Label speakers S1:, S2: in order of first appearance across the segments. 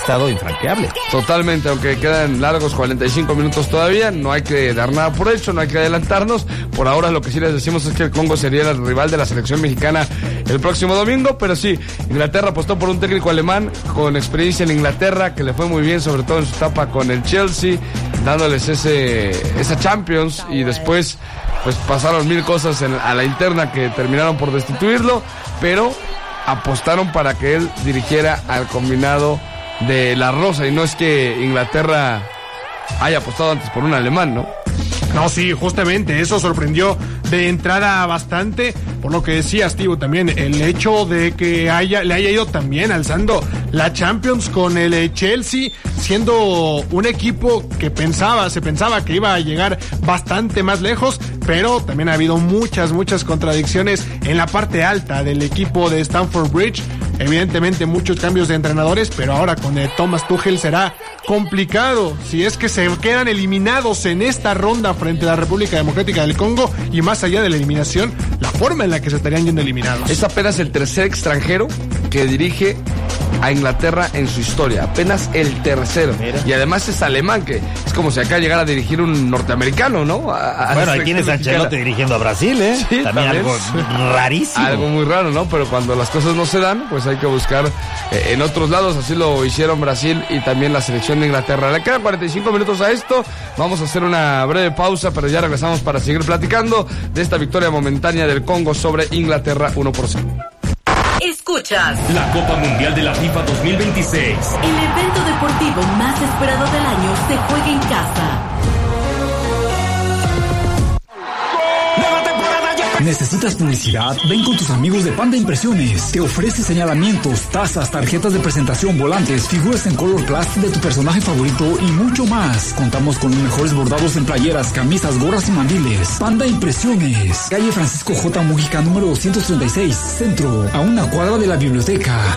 S1: estado infranqueable.
S2: Totalmente, aunque quedan largos 45 minutos todavía, no hay que dar nada por hecho, no hay que adelantarnos. Por ahora lo que sí les decimos es que el Congo sería el rival de la selección mexicana el próximo domingo, pero sí, Inglaterra apostó por un técnico alemán con experiencia en Inglaterra, que le fue muy bien, sobre todo en su etapa con el Chelsea, dándoles esa Champions, y después pues pasaron mil cosas a la interna que terminaron por destituirlo, pero apostaron para que él dirigiera al combinado de la Rosa, y no es que Inglaterra haya apostado antes por un alemán, ¿no?
S3: No, sí, justamente, eso sorprendió de entrada bastante, por lo que decías, tío, también el hecho de que le haya ido también alzando la Champions con el Chelsea, siendo un equipo que se pensaba que iba a llegar bastante más lejos, pero también ha habido muchas contradicciones en la parte alta del equipo de Stamford Bridge. Evidentemente muchos cambios de entrenadores, pero ahora con Thomas Tuchel será complicado si es que se quedan eliminados en esta ronda frente a la República Democrática del Congo, y más allá de la eliminación, la forma en la que se estarían yendo eliminados.
S2: Es apenas el tercer extranjero que dirige a Inglaterra en su historia, apenas el tercero. Mira. Y además es alemán, que es como si acá llegara a dirigir un norteamericano, ¿no?
S1: Bueno, aquí tienes a Ancelotti dirigiendo a Brasil, ¿eh?
S2: Sí,
S1: también algo rarísimo.
S2: Algo muy raro, ¿no? Pero cuando las cosas no se dan, pues hay que buscar en otros lados. Así lo hicieron Brasil y también la selección de Inglaterra. Le quedan 45 minutos a esto. Vamos a hacer una breve pausa, pero ya regresamos para seguir platicando de esta victoria momentánea del Congo sobre Inglaterra 1-0.
S4: Escuchas
S5: la Copa Mundial de la FIFA 2026.
S4: El evento deportivo más esperado del año se juega en casa.
S6: ¿Necesitas publicidad? Ven con tus amigos de Panda Impresiones. Te ofrece señalamientos, tazas, tarjetas de presentación, volantes, figuras en color plast de tu personaje favorito y mucho más. Contamos con los mejores bordados en playeras, camisas, gorras y mandiles. Panda Impresiones. Calle Francisco J. Mujica, número 236, Centro, a una cuadra de la biblioteca.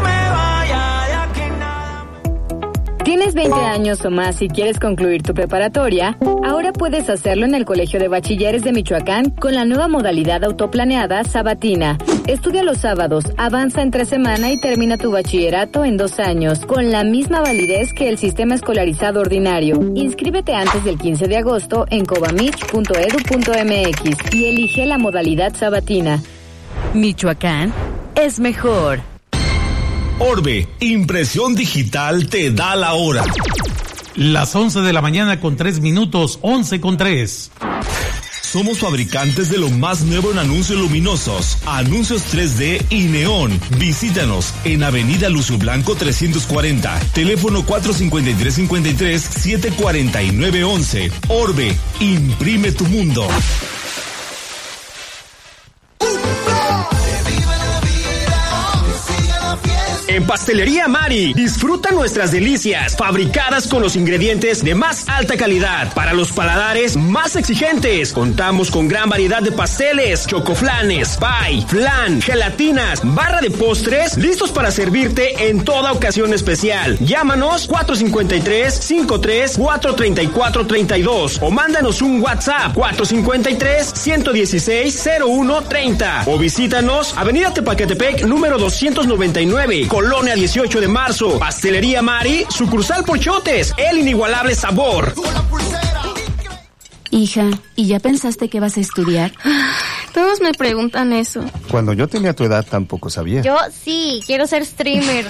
S7: ¿Tienes 20 años o más y quieres concluir tu preparatoria? Ahora puedes hacerlo en el Colegio de Bachilleres de Michoacán con la nueva modalidad autoplaneada sabatina. Estudia los sábados, avanza entre semana y termina tu bachillerato en 2 años, con la misma validez que el sistema escolarizado ordinario. Inscríbete antes del 15 de agosto en cobamich.edu.mx y elige la modalidad sabatina.
S4: Michoacán es mejor.
S8: Orbe, impresión digital te da la hora.
S9: Las 11 de la mañana con 3 minutos, 11:03.
S8: Somos fabricantes de lo más nuevo en anuncios luminosos, anuncios 3D y neón. Visítanos en Avenida Lucio Blanco 340, teléfono 453-749-11. Orbe, imprime tu mundo.
S10: En Pastelería Mari, disfruta nuestras delicias, fabricadas con los ingredientes de más alta calidad, para los paladares más exigentes. Contamos con gran variedad de pasteles, chocoflanes, pie, flan, gelatinas, barra de postres, listos para servirte en toda ocasión especial. Llámanos 453-53-434-32 o mándanos un WhatsApp 453-116-0130 o visítanos Avenida Tepalcatepec número 299, Colonia 18 de marzo. Pastelería Mari, sucursal Porchotes, el inigualable sabor.
S11: Hija, ¿y ya pensaste qué vas a estudiar?
S12: Todos me preguntan eso.
S13: Cuando yo tenía tu edad tampoco sabía.
S12: Yo sí, quiero ser streamer.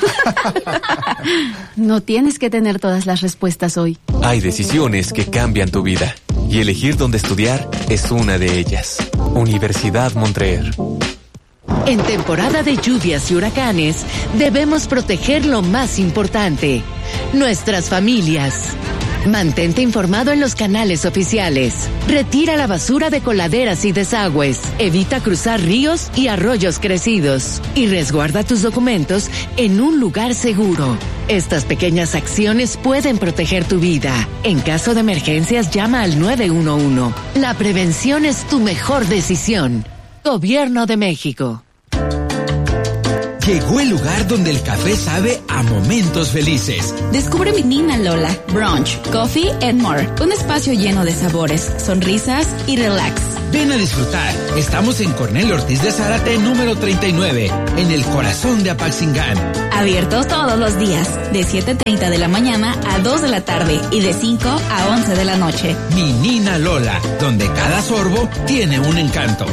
S11: No tienes que tener todas las respuestas hoy.
S14: Hay decisiones que cambian tu vida y elegir dónde estudiar es una de ellas. Universidad Montreal.
S4: En temporada de lluvias y huracanes, debemos proteger lo más importante, nuestras familias. Mantente informado en los canales oficiales. Retira la basura de coladeras y desagües. Evita cruzar ríos y arroyos crecidos. Y resguarda tus documentos en un lugar seguro. Estas pequeñas acciones pueden proteger tu vida. En caso de emergencias, llama al 911. La prevención es tu mejor decisión. Gobierno de México.
S15: Llegó el lugar donde el café sabe a momentos felices.
S16: Descubre Menina Lola, brunch, coffee and more. Un espacio lleno de sabores, sonrisas y relax.
S15: Ven a disfrutar. Estamos en Cornelio Ortiz de Zárate, número 39, en el corazón de Apaxingán.
S16: Abierto todos los días, de 7:30 de la mañana a 2 de la tarde y de 5 a 11 de la noche.
S15: Menina Lola, donde cada sorbo tiene un encanto.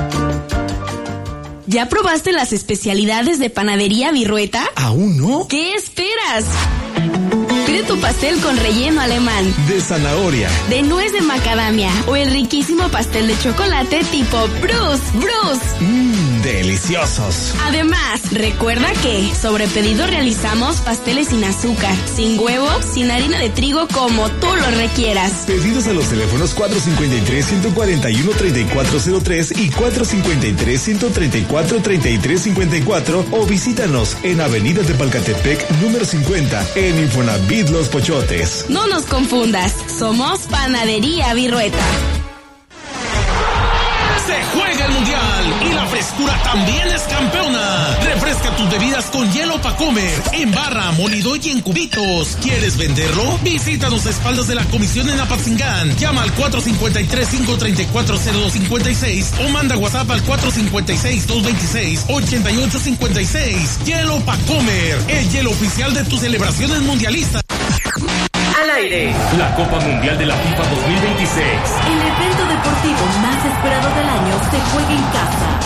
S16: ¿Ya probaste las especialidades de Panadería Virrueta?
S15: ¿Aún no?
S16: ¿Qué esperas? Pide tu pastel con relleno alemán,
S8: de zanahoria,
S16: de nuez de macadamia o el riquísimo pastel de chocolate tipo Bruce.
S8: Deliciosos.
S16: Además, recuerda que sobre pedido realizamos pasteles sin azúcar, sin huevo, sin harina de trigo, como tú lo requieras.
S8: Pedidos a los teléfonos 453-141-3403 y 453-134-3354 o visítanos en Avenida Tepalcatepec, número 50, en Infonavit Los Pochotes.
S16: No nos confundas, somos Panadería Virrueta.
S17: Se juega el Mundial y la frescura también es campeona. Refresca tus bebidas con hielo pa' comer, en barra, molido y en cubitos. ¿Quieres venderlo? Visítanos a espaldas de la comisión en Apaxingán. Llama al 453-534-0256 o manda WhatsApp al 456-226-8856. Hielo pa' comer, el hielo oficial de tus celebraciones mundialistas.
S5: Al aire, la Copa Mundial de la FIFA 2026.
S18: El evento deportivo más esperado del año se juega en casa.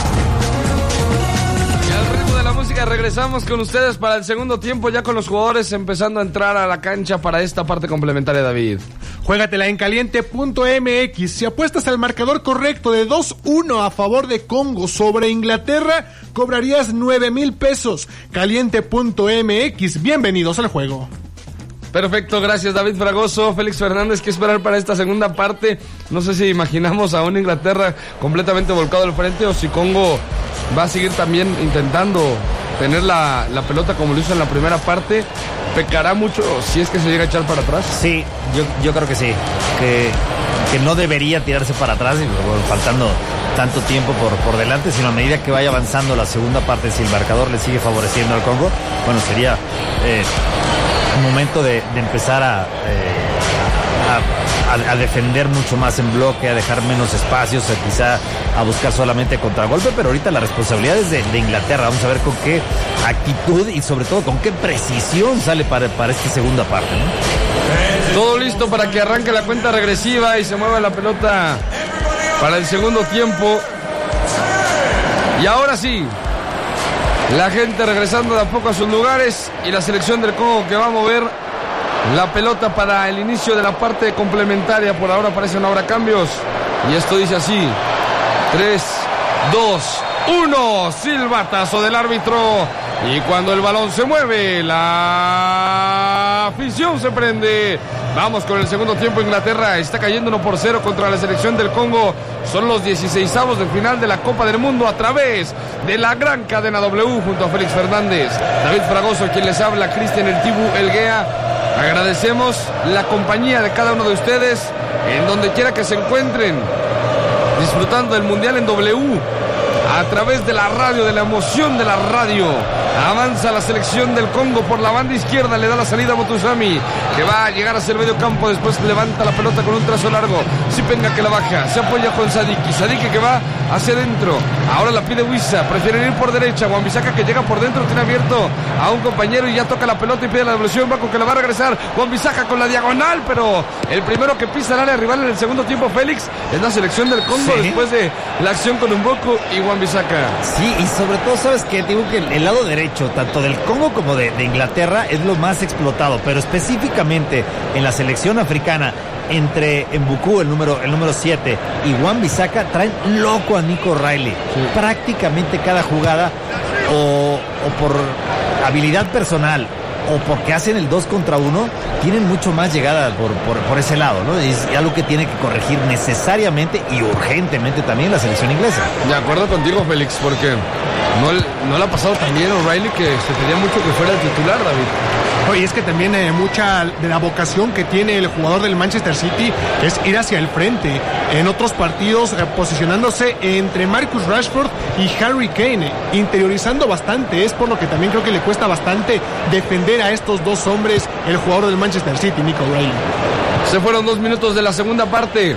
S2: Y al ritmo de la música regresamos con ustedes para el segundo tiempo, ya con los jugadores empezando a entrar a la cancha para esta parte complementaria, David.
S3: Juégatela en caliente.mx. Si apuestas al marcador correcto de 2-1 a favor de Congo sobre Inglaterra, cobrarías 9,000 pesos. Caliente.mx. Bienvenidos al juego.
S2: Perfecto, gracias David Fragoso. Félix Fernández, ¿qué esperar para esta segunda parte? No sé si imaginamos a una Inglaterra completamente volcado al frente o si Congo va a seguir también intentando tener la pelota como lo hizo en la primera parte. ¿Pecará mucho si es que se llega a echar para atrás?
S1: Sí, yo creo que sí, que no debería tirarse para atrás, faltando tanto tiempo por delante, sino a medida que vaya avanzando la segunda parte, si el marcador le sigue favoreciendo al Congo, bueno, sería un momento de empezar a defender mucho más en bloque, a dejar menos espacios, quizá a buscar solamente contragolpe, pero ahorita la responsabilidad es de Inglaterra. Vamos a ver con qué actitud y sobre todo con qué precisión sale para esta segunda parte, ¿no?
S2: Todo listo para que arranque la cuenta regresiva y se mueva la pelota para el segundo tiempo. Y ahora sí, la gente regresando de a poco a sus lugares y la selección del Congo que va a mover la pelota para el inicio de la parte complementaria. Por ahora parece no habrá cambios. Y esto dice así: 3, 2, 1. Silbatazo del árbitro. Y cuando el balón se mueve, la afición se prende. Vamos con el segundo tiempo. Inglaterra está cayendo 1-0 contra la selección del Congo. Son los 16avos del final de la Copa del Mundo a través de la gran cadena W, junto a Félix Fernández, David Fragoso, quien les habla, Cristian El Tibu Elguea. Agradecemos la compañía de cada uno de ustedes en donde quiera que se encuentren, disfrutando del Mundial en W, a través de la radio, de la emoción de la radio. Avanza la selección del Congo por la banda izquierda, le da la salida a Motusami, que va a llegar hacia el medio campo, después levanta la pelota con un trazo largo. Sipenga que la baja, se apoya con Sadiki, Sadiki que va hacia adentro, ahora la pide Huiza, prefieren ir por derecha, Wan-Bissaka que llega por dentro, tiene abierto a un compañero y ya toca la pelota y pide la devolución, Baco que la va a regresar, Wan-Bissaka con la diagonal, pero el primero que pisa el área rival en el segundo tiempo, Félix, es la selección del Congo, sí, después de la acción con Mboko y Wan-Bissaka.
S1: Sí, y sobre todo, ¿sabes qué? Digo que el lado derecho, tanto del Congo como de Inglaterra, es lo más explotado, pero específicamente en la selección africana, entre Mbuku, el número 7, y Wan-Bissaka, traen loco a Nico Riley. Sí. Prácticamente cada jugada, o por habilidad personal, o porque hacen el 2 contra 1, tienen mucho más llegada por ese lado, ¿no? Es algo que tiene que corregir necesariamente y urgentemente también la selección inglesa.
S2: De acuerdo contigo, Félix, porque no le ha pasado también a O'Reilly, que se tenía mucho que fuera el titular, David.
S3: No, y es que también mucha de la vocación que tiene el jugador del Manchester City es ir hacia el frente. En otros partidos posicionándose entre Marcus Rashford y Harry Kane, interiorizando bastante. Es por lo que también creo que le cuesta bastante defender a estos dos hombres el jugador del Manchester City, Nico O'Reilly.
S2: Se fueron 2 minutos de la segunda parte.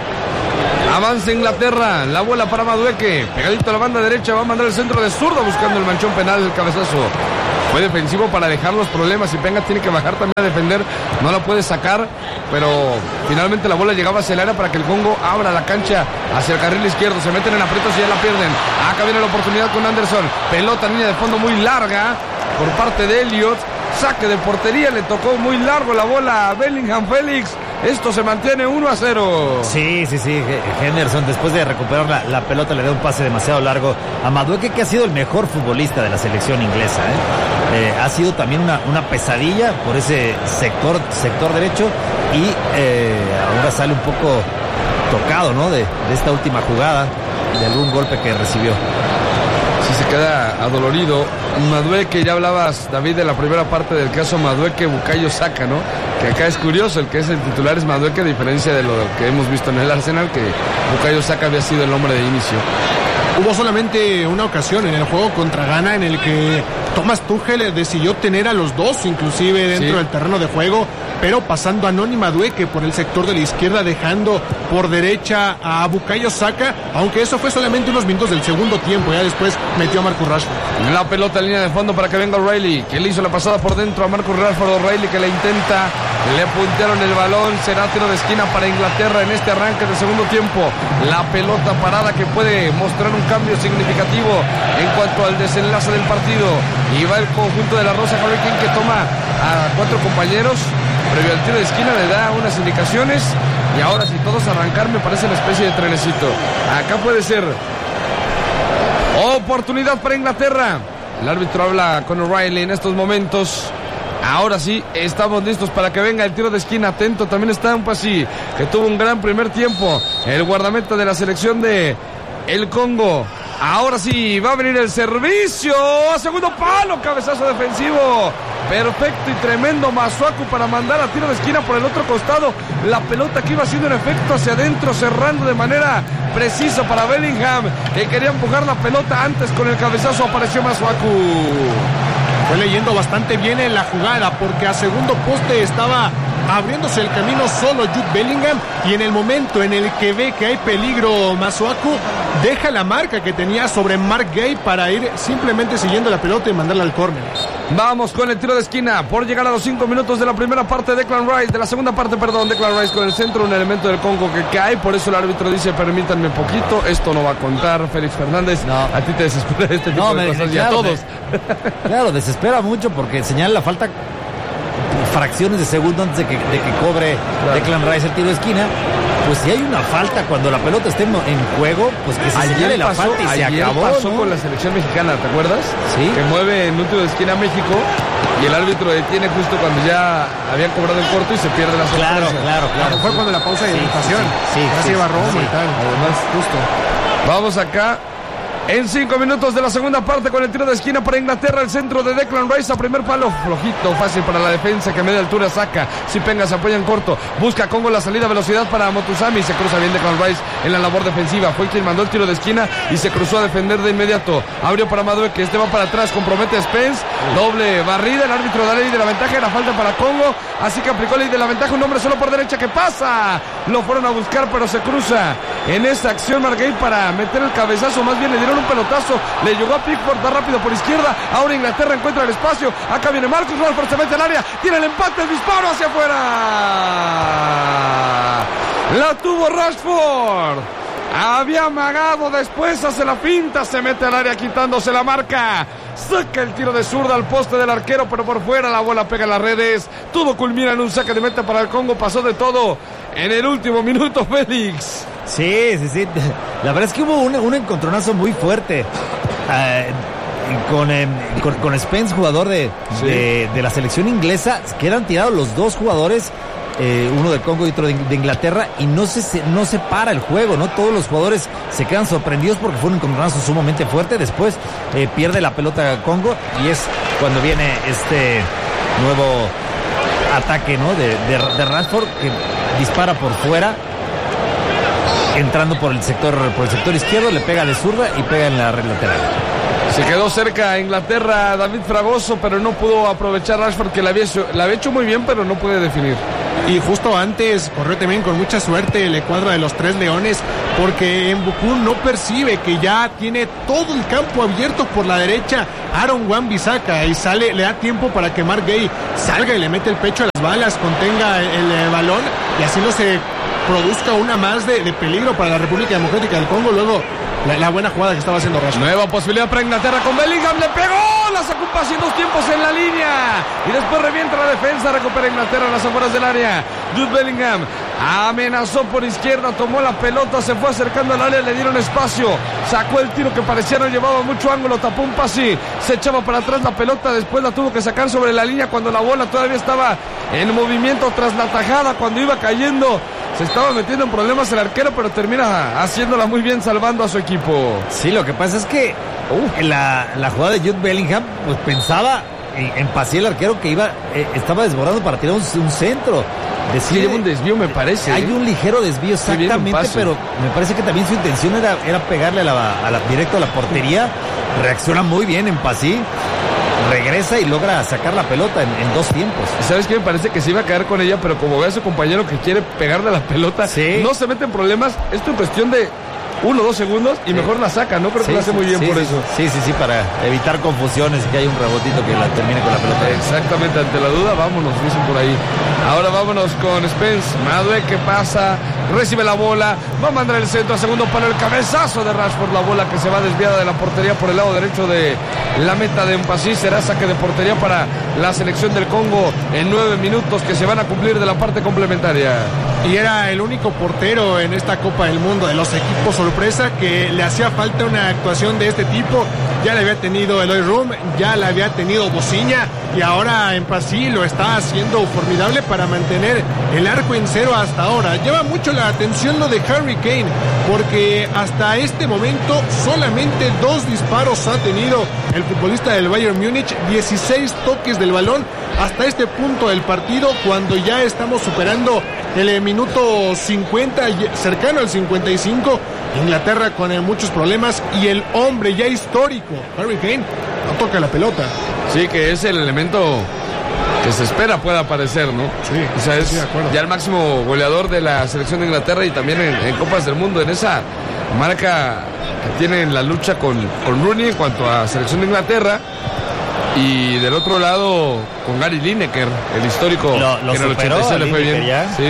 S2: Avanza Inglaterra, la bola para Madueke, pegadito a la banda derecha, va a mandar el centro de zurda buscando el manchón penal del cabezazo. Fue defensivo para dejar los problemas y Penga tiene que bajar también a defender, no la puede sacar, pero finalmente la bola llegaba hacia el área para que el Congo abra la cancha hacia el carril izquierdo, se meten en aprietos y ya la pierden. Acá viene la oportunidad con Anderson, pelota en línea de fondo muy larga por parte de Elliot, saque de portería, le tocó muy largo la bola a Bellingham Félix. Esto se mantiene 1-0.
S1: Sí. Henderson, después de recuperar la pelota, le da un pase demasiado largo a Madueke, que ha sido el mejor futbolista de la selección inglesa. Ha sido también una pesadilla por ese sector derecho y ahora sale un poco tocado, ¿no? De esta última jugada, de algún golpe que recibió.
S2: Sí, se queda adolorido. Madueke, ya hablabas, David, de la primera parte del caso Madueke, Bukayo Saka, ¿no? Que acá es curioso, el que es el titular es Madueke, a diferencia de lo que hemos visto en el Arsenal, que Bukayo Saka había sido el hombre de inicio.
S3: Hubo solamente una ocasión en el juego contra Ghana en el que Thomas Tuchel decidió tener a los dos, inclusive dentro del terreno de juego, pero pasando a Noni Madueke por el sector de la izquierda, dejando por derecha a Bukayo Saka, aunque eso fue solamente unos minutos del segundo tiempo, ya después metió a Marcus Rashford.
S2: La pelota en línea de fondo para que venga O'Reilly, que le hizo la pasada por dentro a Marcus Rashford. O'Reilly que le intenta, le puntearon el balón, será tiro de esquina para Inglaterra en este arranque del segundo tiempo. La pelota parada que puede mostrar un cambio significativo en cuanto al desenlace del partido. Y va el conjunto de la Rosa, Harry Kane, que toma a 4 compañeros. Previo al tiro de esquina le da unas indicaciones. Y ahora, si todos arrancar, me parece una especie de trenecito. Acá puede ser oportunidad para Inglaterra. El árbitro habla con O'Reilly en estos momentos. Ahora sí, estamos listos para que venga el tiro de esquina. Atento también está Mpassi, que tuvo un gran primer tiempo. El guardameta de la selección de el Congo. Ahora sí, va a venir el servicio. Segundo palo, cabezazo defensivo. Perfecto y tremendo Masuaku para mandar a tiro de esquina por el otro costado. La pelota que iba haciendo un efecto hacia adentro, cerrando de manera precisa para Bellingham, que quería empujar la pelota antes. Con el cabezazo apareció Masuaku.
S3: Fue leyendo bastante bien en la jugada, porque a segundo poste estaba abriéndose el camino solo Jude Bellingham, y en el momento en el que ve que hay peligro Masuaku, deja la marca que tenía sobre Mark Gay para ir simplemente siguiendo la pelota y mandarla al córner.
S2: Vamos con el tiro de esquina por llegar a los 5 minutos de la primera parte. Declan Rice, de la segunda parte, perdón. Declan Rice con el centro, un elemento del Congo que cae, por eso el árbitro dice: permítanme poquito, esto no va a contar. Félix Fernández, no. A ti te desespera este tipo de cosas, y a todos.
S1: Claro, desespera mucho porque señala la falta fracciones de segundo antes de que cobre Declan Rice el tiro de esquina. Pues si hay una falta cuando la pelota esté en juego, pues que se señale la falta y se acabó.
S2: Pasó, ¿no?,
S1: con
S2: la selección mexicana, ¿te acuerdas?
S1: Sí.
S2: Que mueve en un tiro de esquina a México y el árbitro detiene justo cuando ya habían cobrado el corto y se pierde la sorpresa.
S3: Claro. Fue cuando la pausa de hidratación. Casi iba Romo y tal.
S2: Además, justo. Vamos acá. En 5 minutos de la segunda parte con el tiro de esquina para Inglaterra, el centro de Declan Rice a primer palo, flojito, fácil para la defensa que a media altura saca. Si Penga se apoya en corto, busca Congo la salida, velocidad para Motusami, se cruza bien Declan Rice en la labor defensiva, fue quien mandó el tiro de esquina y se cruzó a defender de inmediato. Abrió para Madueke, este va para atrás, compromete a Spence, doble barrida, el árbitro da ley de la ventaja, era falta para Congo, así que aplicó ley de la ventaja, un hombre solo por derecha que pasa, lo fueron a buscar pero se cruza en esta acción Margate para meter el cabezazo, más bien le dieron un pelotazo, le llegó a Pickford, da rápido por izquierda, ahora Inglaterra encuentra el espacio, acá viene Marcus Rashford, se mete al área, tiene el empate, el disparo hacia afuera, la tuvo Rashford, había amagado, después hace la finta, se mete al área quitándose la marca, saca el tiro de zurda al poste del arquero, pero por fuera la bola pega en las redes, todo culmina en un saque de meta para el Congo, pasó de todo en el último minuto, Félix.
S1: Sí. La verdad es que hubo un encontronazo muy fuerte con Spence, jugador de la selección inglesa. Quedan tirados los dos jugadores, uno del Congo y otro de Inglaterra, y no se para el juego, ¿no? Todos los jugadores se quedan sorprendidos porque fue un encontronazo sumamente fuerte. Después pierde la pelota Congo y es cuando viene nuevo ataque, ¿no? De Rashford, que dispara por fuera, entrando por el sector izquierdo, le pega de zurda y pega en la red lateral.
S2: Se quedó cerca a Inglaterra David Fragoso, pero no pudo aprovechar Rashford, que la había hecho muy bien, pero no puede definir.
S3: Y justo antes corrió también con mucha suerte el cuadro de los Tres Leones, porque Mbukú no percibe que ya tiene todo el campo abierto por la derecha Aaron Wan-Bissaka, y le da tiempo para que Mark Gay salga y le mete el pecho a las balas, contenga el balón, y así no se produzca una más de peligro para la República Democrática del Congo. Luego la buena jugada que estaba haciendo Rashford.
S2: Nueva posibilidad para Inglaterra con Bellingham, le pegó, la sacó un pase en 2 tiempos en la línea y después revienta la defensa, recupera Inglaterra en las afueras del área. Jude Bellingham amenazó por izquierda, tomó la pelota, se fue acercando al área, le dieron espacio, sacó el tiro que parecía no llevaba mucho ángulo, tapó un pase, se echaba para atrás la pelota, después la tuvo que sacar sobre la línea cuando la bola todavía estaba en movimiento tras la tajada, cuando iba cayendo. Se estaba metiendo en problemas el arquero, pero termina haciéndola muy bien, salvando a su equipo.
S1: Sí, lo que pasa es que la jugada de Jude Bellingham, pues pensaba en pasé el arquero que estaba desbordando para tirar un centro.
S2: Sí, lleva un desvío, me parece.
S1: Hay un ligero desvío, exactamente, pero me parece que también su intención era pegarle directo a la portería. Reacciona muy bien en Pasí, regresa y logra sacar la pelota en 2 tiempos.
S2: ¿Sabes qué? Me parece que se iba a quedar con ella, pero como ve a su compañero que quiere pegarle a la pelota, no se mete en problemas. Esto en cuestión de 1 o 2 segundos y mejor la saca, ¿no? Creo que lo hace muy bien por eso.
S1: Sí, para evitar confusiones y que haya un rebotito que la termine con la pelota.
S2: Exactamente, ante la duda, vámonos, dicen por ahí. Ahora vámonos con Spence. Madueke pasa, recibe la bola, va a mandar el centro a segundo palo, el cabezazo de Rashford, la bola que se va desviada de la portería por el lado derecho de la meta de Mpasí. Será saque de portería para la selección del Congo en 9 minutos que se van a cumplir de la parte complementaria.
S3: Y era el único portero en esta Copa del Mundo de los equipos sorpresa que le hacía falta una actuación de este tipo. Ya le había tenido Eloy Rum, ya le había tenido Bociña, y ahora Mpasí lo está haciendo formidable para mantener el arco en 0 hasta ahora. Lleva mucho la atención lo de Harry Kane, porque hasta este momento solamente 2 disparos ha tenido el futbolista del Bayern Múnich, 16 toques del balón hasta este punto del partido, cuando ya estamos superando el minuto 50, cercano al 55. Inglaterra con muchos problemas, y el hombre ya histórico, Harry Kane, no toca la pelota.
S2: Sí, que es el elemento que se espera pueda aparecer, ¿no?
S3: Sí,
S2: o sea, es
S3: de acuerdo.
S2: Ya el máximo goleador de la selección de Inglaterra y también en Copas del Mundo, en esa marca que tiene en la lucha con Rooney en cuanto a selección de Inglaterra. Y del otro lado con Gary Lineker, el histórico,
S1: que en el 86 le fue bien.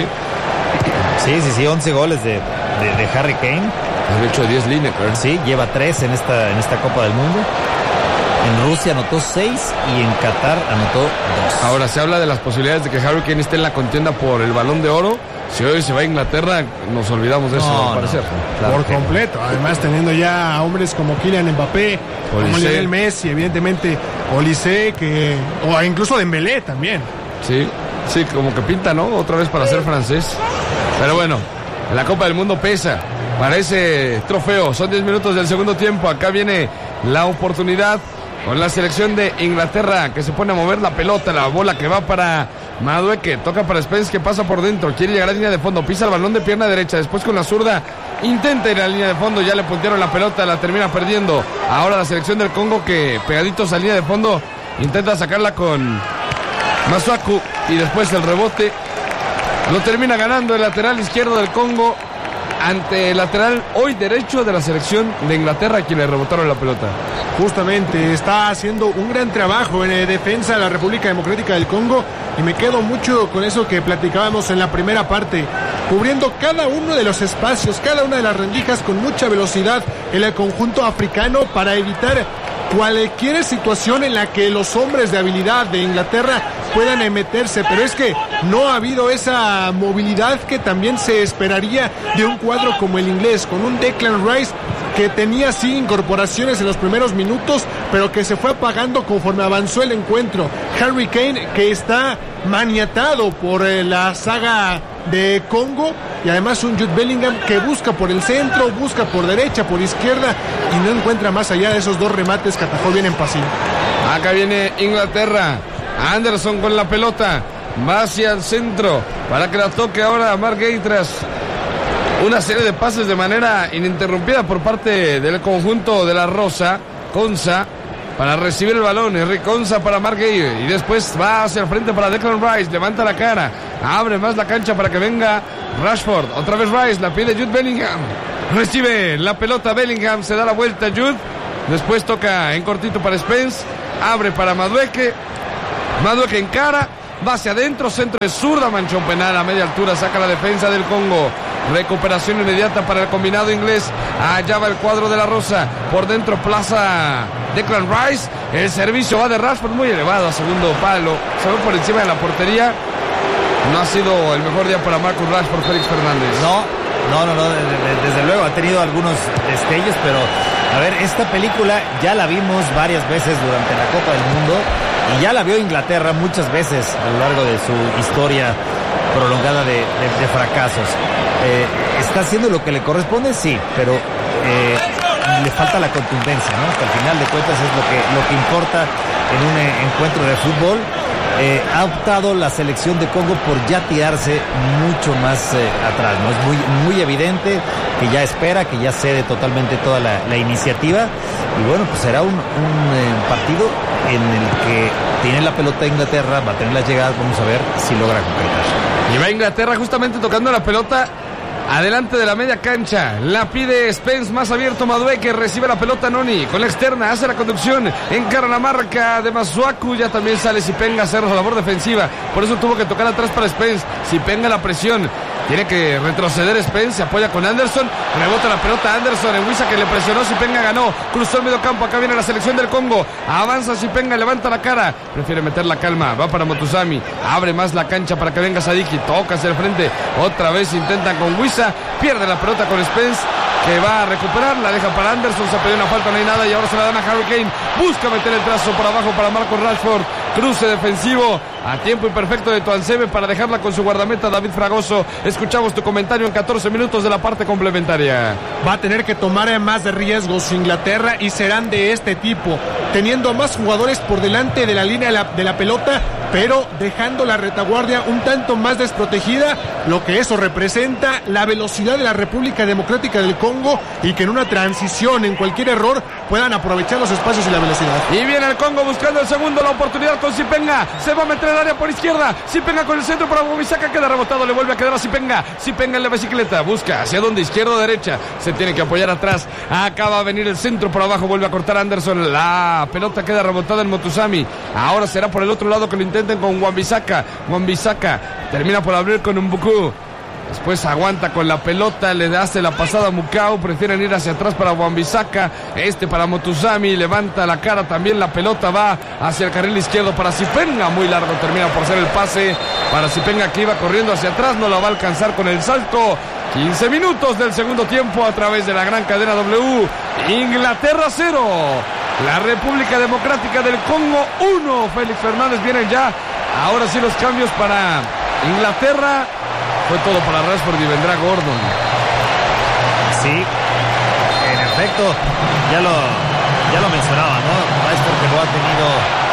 S1: Sí, 11 goles de Harry Kane.
S2: De hecho 10 Lineker.
S1: Sí, lleva 3 en esta Copa del Mundo. En Rusia anotó 6 y en Qatar anotó 2.
S2: Ahora se habla de las posibilidades de que Harry Kane esté en la contienda por el Balón de Oro. Si hoy se va a Inglaterra, nos olvidamos de eso, al parecer.
S3: Claro, por completo. Además, teniendo ya a hombres como Kylian Mbappé, como Lionel Messi, evidentemente Olise, o incluso Dembélé también.
S2: Sí, como que pinta, ¿no? Otra vez para ser francés. Pero bueno, la Copa del Mundo pesa para ese trofeo. Son 10 minutos del segundo tiempo. Acá viene la oportunidad con la selección de Inglaterra, que se pone a mover la pelota, la bola que va para Madueke, toca para Spence, que pasa por dentro, quiere llegar a línea de fondo, pisa el balón de pierna derecha, después con la zurda intenta ir a la línea de fondo, ya le puntearon la pelota, la termina perdiendo. Ahora la selección del Congo, que pegaditos a línea de fondo intenta sacarla con Masuaku, y después el rebote lo termina ganando el lateral izquierdo del Congo ante el lateral hoy derecho de la selección de Inglaterra, quien le rebotaron la pelota.
S3: Justamente, está haciendo un gran trabajo en defensa de la República Democrática del Congo, y me quedo mucho con eso que platicábamos en la primera parte, cubriendo cada uno de los espacios, cada una de las rendijas con mucha velocidad en el conjunto africano para evitar cualquier situación en la que los hombres de habilidad de Inglaterra puedan meterse, pero es que no ha habido esa movilidad que también se esperaría de un cuadro como el inglés, con un Declan Rice que tenía sí incorporaciones en los primeros minutos, pero que se fue apagando conforme avanzó el encuentro. Harry Kane, que está maniatado por la saga de Congo, y además un Jude Bellingham que busca por el centro, busca por derecha, por izquierda, y no encuentra más allá de esos 2 remates que atajó bien en Pasín.
S2: Acá viene Inglaterra Anderson con la pelota. Va hacia el centro para que la toque ahora a Mark Gay tras una serie de pases de manera ininterrumpida por parte del conjunto de la Rosa. Konsa para recibir el balón. Henry Konsa para Mark Gay. Y después va hacia el frente para Declan Rice. Levanta la cara. Abre más la cancha para que venga Rashford. Otra vez Rice. La pide Jude Bellingham. Recibe la pelota Bellingham. Se da la vuelta Jude. Después toca en cortito para Spence. Abre para Madueke. Madueke encara. Va hacia adentro, centro de zurda, manchón penal a media altura, saca la defensa del Congo. Recuperación inmediata para el combinado inglés. Allá va el cuadro de la Rosa. Por dentro plaza Declan Rice. El servicio va de Rashford muy elevado a segundo palo. Se ve por encima de la portería. No ha sido el mejor día para Marcus Rashford, Félix Fernández.
S1: No, desde luego ha tenido algunos destellos, pero a ver, esta película ya la vimos varias veces durante la Copa del Mundo. Y ya la vio Inglaterra muchas veces a lo largo de su historia prolongada de fracasos. Está haciendo lo que le corresponde, sí, pero le falta la contundencia, ¿no? Que al final de cuentas es lo que importa en un encuentro de fútbol. Ha optado la selección de Congo por ya tirarse mucho más atrás, ¿no? Es muy evidente que ya espera, que ya cede totalmente toda la iniciativa. Y bueno, pues será un partido en el que tiene la pelota Inglaterra, va a tener las llegadas, vamos a ver si logra concretar.
S2: Y va Inglaterra justamente tocando la pelota adelante de la media cancha. La pide Spence, más abierto Madueke, recibe la pelota Noni con la externa, hace la conducción, encara la marca de Masuaku, ya también sale Sipenga a hacer la labor defensiva, por eso tuvo que tocar atrás para Spence. Sipenga la presión, tiene que retroceder Spence, se apoya con Anderson, rebota la pelota Anderson, en Wisa que le presionó, Sipenga ganó, cruzó el medio campo, acá viene la selección del Congo, avanza Sipenga, levanta la cara, prefiere meter la calma, va para Motusami, abre más la cancha para que venga Sadiki, toca hacia el frente, otra vez intentan con Wisa, pierde la pelota con Spence, que va a recuperar, la deja para Anderson, se pidió una falta, no hay nada, y ahora se la dan a Harry Kane, busca meter el trazo por abajo para Marcus Rashford, cruce defensivo, a tiempo imperfecto de Tuansebe para dejarla con su guardameta David Fragoso. Escuchamos tu comentario en 14 minutos de la parte complementaria.
S3: Va a tener que tomar más riesgos Inglaterra y serán de este tipo, teniendo más jugadores por delante de la línea de la pelota, pero dejando la retaguardia un tanto más desprotegida, lo que eso representa la velocidad de la República Democrática del Congo y que en una transición, en cualquier error, puedan aprovechar los espacios y la velocidad.
S2: Y viene el Congo buscando el segundo, la oportunidad con Sipenga, se va a meter el área por izquierda, Sipenga con el centro para Wan-Bissaka, queda rebotado, le vuelve a quedar a Sipenga en la bicicleta, busca hacia donde, izquierda o derecha, se tiene que apoyar atrás, acaba de venir el centro por abajo, vuelve a cortar Anderson, la pelota queda rebotada en Motusami, ahora será por el otro lado que lo intenten con Wan-Bissaka termina por abrir con Mbuku. Después aguanta con la pelota, le hace la pasada a Mukau, prefieren ir hacia atrás para Wan-Bissaka, para Motusami, levanta la cara también, la pelota va hacia el carril izquierdo para Sipenga, muy largo, termina por ser el pase para Sipenga que iba corriendo hacia atrás, no la va a alcanzar con el salto. 15 minutos del segundo tiempo a través de la gran cadena W. Inglaterra 0, la República Democrática del Congo 1. Félix Fernández, vienen ya ahora sí los cambios para Inglaterra. Fue todo para Rashford y vendrá Gordon.
S1: Sí, en efecto, ya lo mencionaba, ¿no? Rashford que no ha tenido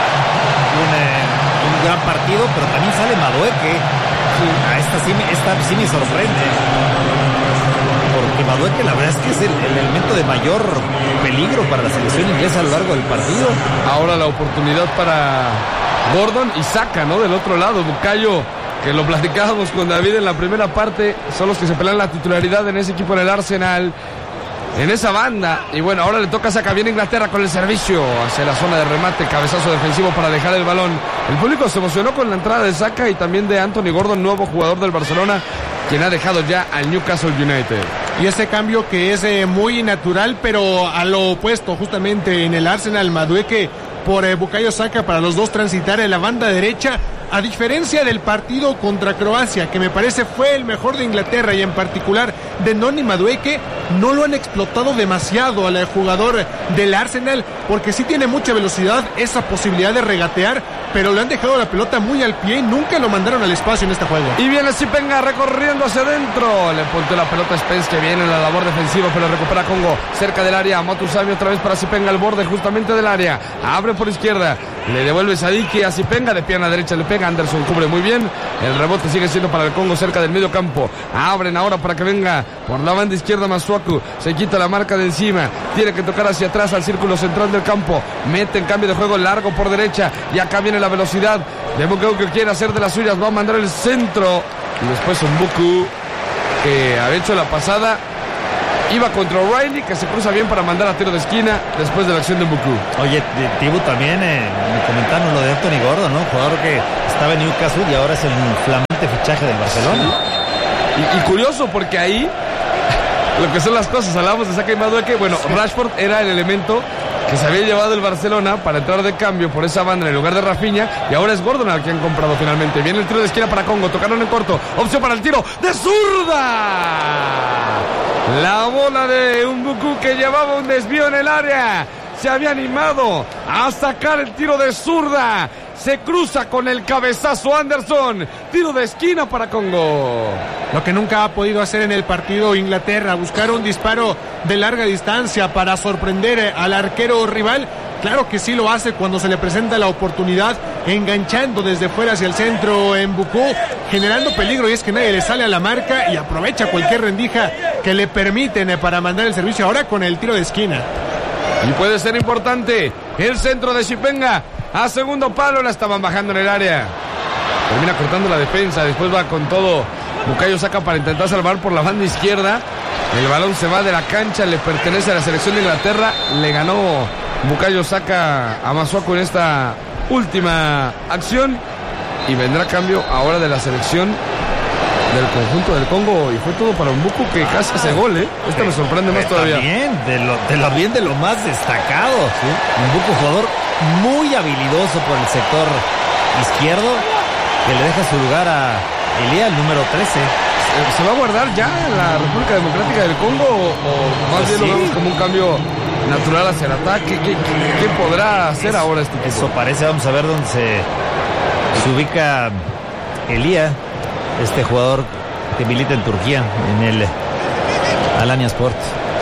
S1: un gran partido, pero también sale Madueke. Esta sí me sorprende. Porque Madueke la verdad es que es el elemento de mayor peligro para la selección inglesa a lo largo del partido.
S2: Ahora la oportunidad para Gordon y Saka, ¿no? Del otro lado, Bukayo, que lo platicábamos con David en la primera parte, son los que se pelean la titularidad en ese equipo del Arsenal, en esa banda. Y bueno, ahora le toca a Saka, viene Inglaterra con el servicio hacia la zona de remate, cabezazo defensivo para dejar el balón. El público se emocionó con la entrada de Saka y también de Anthony Gordon, nuevo jugador del Barcelona, quien ha dejado ya al Newcastle United.
S3: Y ese cambio que es muy natural, pero a lo opuesto, justamente en el Arsenal, Madueke por Bukayo Saka para los dos transitar en la banda derecha. A diferencia del partido contra Croacia, que me parece fue el mejor de Inglaterra y en particular de Noni Madueke, no lo han explotado demasiado al jugador del Arsenal, porque sí tiene mucha velocidad, esa posibilidad de regatear, pero le han dejado la pelota muy al pie y nunca lo mandaron al espacio en este juego.
S2: Y viene Zipenga recorriendo hacia adentro. Le punteó la pelota a Spence, que viene en la labor defensiva, pero recupera Congo cerca del área. Motusami otra vez para Zipenga al borde justamente del área. Abre por izquierda. Le devuelve Sadiki a Zipenga, de pierna derecha le pega. Anderson cubre muy bien. El rebote sigue siendo para el Congo cerca del medio campo. Abren ahora para que venga por la banda izquierda Masuaku. Se quita la marca de encima. Tiene que tocar hacia atrás al círculo central del campo. Mete en cambio de juego largo por derecha. Y acá viene la velocidad de Mbuku, que quiere hacer de las suyas. Va a mandar el centro. Y después Mbuku, que había hecho la pasada, iba contra O'Reilly, que se cruza bien para mandar a tiro de esquina después de la acción de Mbuku.
S1: Oye, Tibu, también me comentaron lo de Anthony Gordon, ¿no? Jugador que estaba en Newcastle y ahora es el flamante fichaje del Barcelona.
S2: Sí. Y curioso, porque ahí lo que son las cosas, hablamos de Saka y Madueke. Bueno, sí. Rashford era el elemento que se había llevado el Barcelona para entrar de cambio por esa banda en el lugar de Rafinha, y ahora es Gordon al que han comprado finalmente. Viene el tiro de esquina para Congo, tocaron en corto, opción para el tiro de zurda. La bola de Mbuku, que llevaba un desvío en el área, se había animado a sacar el tiro de zurda. Se cruza con el cabezazo Anderson. Tiro de esquina para Congo.
S3: Lo que nunca ha podido hacer en el partido Inglaterra, buscar un disparo de larga distancia para sorprender al arquero rival. Claro que sí lo hace cuando se le presenta la oportunidad, enganchando desde fuera hacia el centro en Mbuku, generando peligro, y es que nadie le sale a la marca y aprovecha cualquier rendija que le permiten para mandar el servicio ahora con el tiro de esquina.
S2: Y puede ser importante el centro de Zipenga a segundo palo, la estaban bajando en el área. Termina cortando la defensa, después va con todo Bukayo Saka para intentar salvar por la banda izquierda. El balón se va de la cancha, le pertenece a la selección de Inglaterra. Le ganó Bukayo Saka a Masuaku en esta última acción. Y vendrá cambio ahora de la selección del conjunto del Congo, y fue todo para Mbuku, que casi hace gol, ¿eh? Esto me sorprende más todavía.
S1: Bien, de lo más destacado. ¿Sí? Mbuku, jugador muy habilidoso por el sector izquierdo, que le deja su lugar a Elia, el número 13.
S2: ¿Se va a guardar ya la República Democrática del Congo o más bien lo vemos como un cambio natural hacia el ataque? ¿Qué podrá hacer ahora este equipo?
S1: Eso parece. Vamos a ver dónde se ubica Elia, este jugador que milita en Turquía, en el Alanya Sport.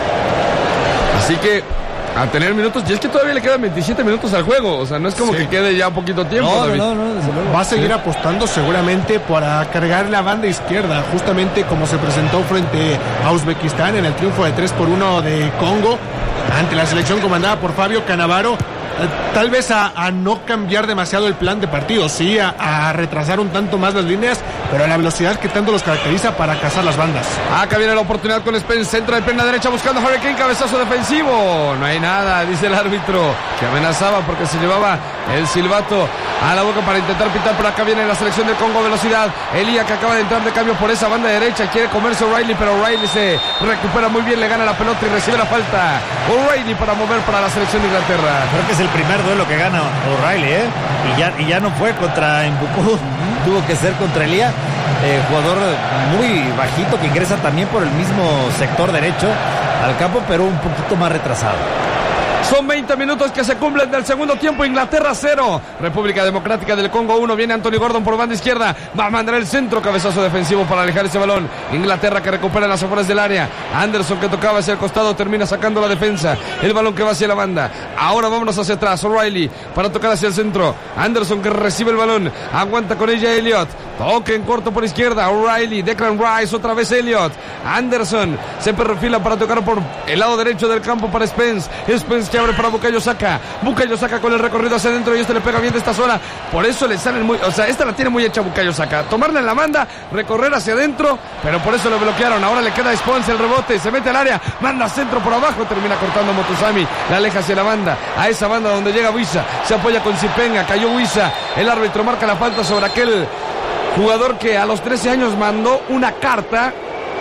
S2: Así que a tener minutos, y es que todavía le quedan 27 minutos al juego, o sea, no es como que quede ya poquito tiempo.
S3: No, desde luego. Va a seguir apostando seguramente para cargar la banda izquierda, justamente como se presentó frente a Uzbekistán en el triunfo de 3-1 de Congo ante la selección comandada por Fabio Cannavaro. Tal vez a no cambiar demasiado el plan de partido, sí, a retrasar un tanto más las líneas, pero a la velocidad que tanto los caracteriza para cazar las bandas.
S2: Acá viene la oportunidad con Spence, centro de pierna derecha buscando a Harry Kane, cabezazo defensivo. No hay nada, dice el árbitro, que amenazaba porque se llevaba el silbato a la boca para intentar pitar. Por acá viene la selección del Congo, velocidad. Elía, que acaba de entrar de cambio por esa banda derecha, quiere comerse O'Reilly, pero O'Reilly se recupera muy bien, le gana la pelota y recibe la falta. O'Reilly para mover para la selección de Inglaterra.
S1: Creo que es el primer duelo que gana O'Reilly, y ya no fue contra Mbuku, tuvo que ser contra Elía, jugador muy bajito que ingresa también por el mismo sector derecho al campo, pero un poquito más retrasado.
S2: Son 20 minutos que se cumplen del segundo tiempo. Inglaterra 0, República Democrática del Congo 1. Viene Anthony Gordon por banda izquierda, va a mandar el centro, cabezazo defensivo para alejar ese balón. Inglaterra que recupera las afueras del área. Anderson, que tocaba hacia el costado, termina sacando la defensa. El balón que va hacia la banda. Ahora vámonos hacia atrás. O'Reilly para tocar hacia el centro. Anderson, que recibe el balón, aguanta con ella Elliot. Toque en corto por izquierda. O'Reilly, Declan Rice, otra vez Elliot. Anderson se perfila para tocar por el lado derecho del campo para Spence. Spence que abre para Bukayo Saka. Bukayo Saka con el recorrido hacia adentro, y este le pega bien de esta zona. Por eso le salen muy, o sea, esta la tiene muy hecha Bukayo Saka. Tomarla en la banda, recorrer hacia adentro, pero por eso lo bloquearon. Ahora le queda a Spence el rebote, se mete al área, manda centro por abajo, termina cortando Motusami, la aleja hacia la banda, a esa banda donde llega Wissa, se apoya con Zipenga, cayó Wissa, el árbitro marca la falta sobre aquel jugador que a los 13 años mandó una carta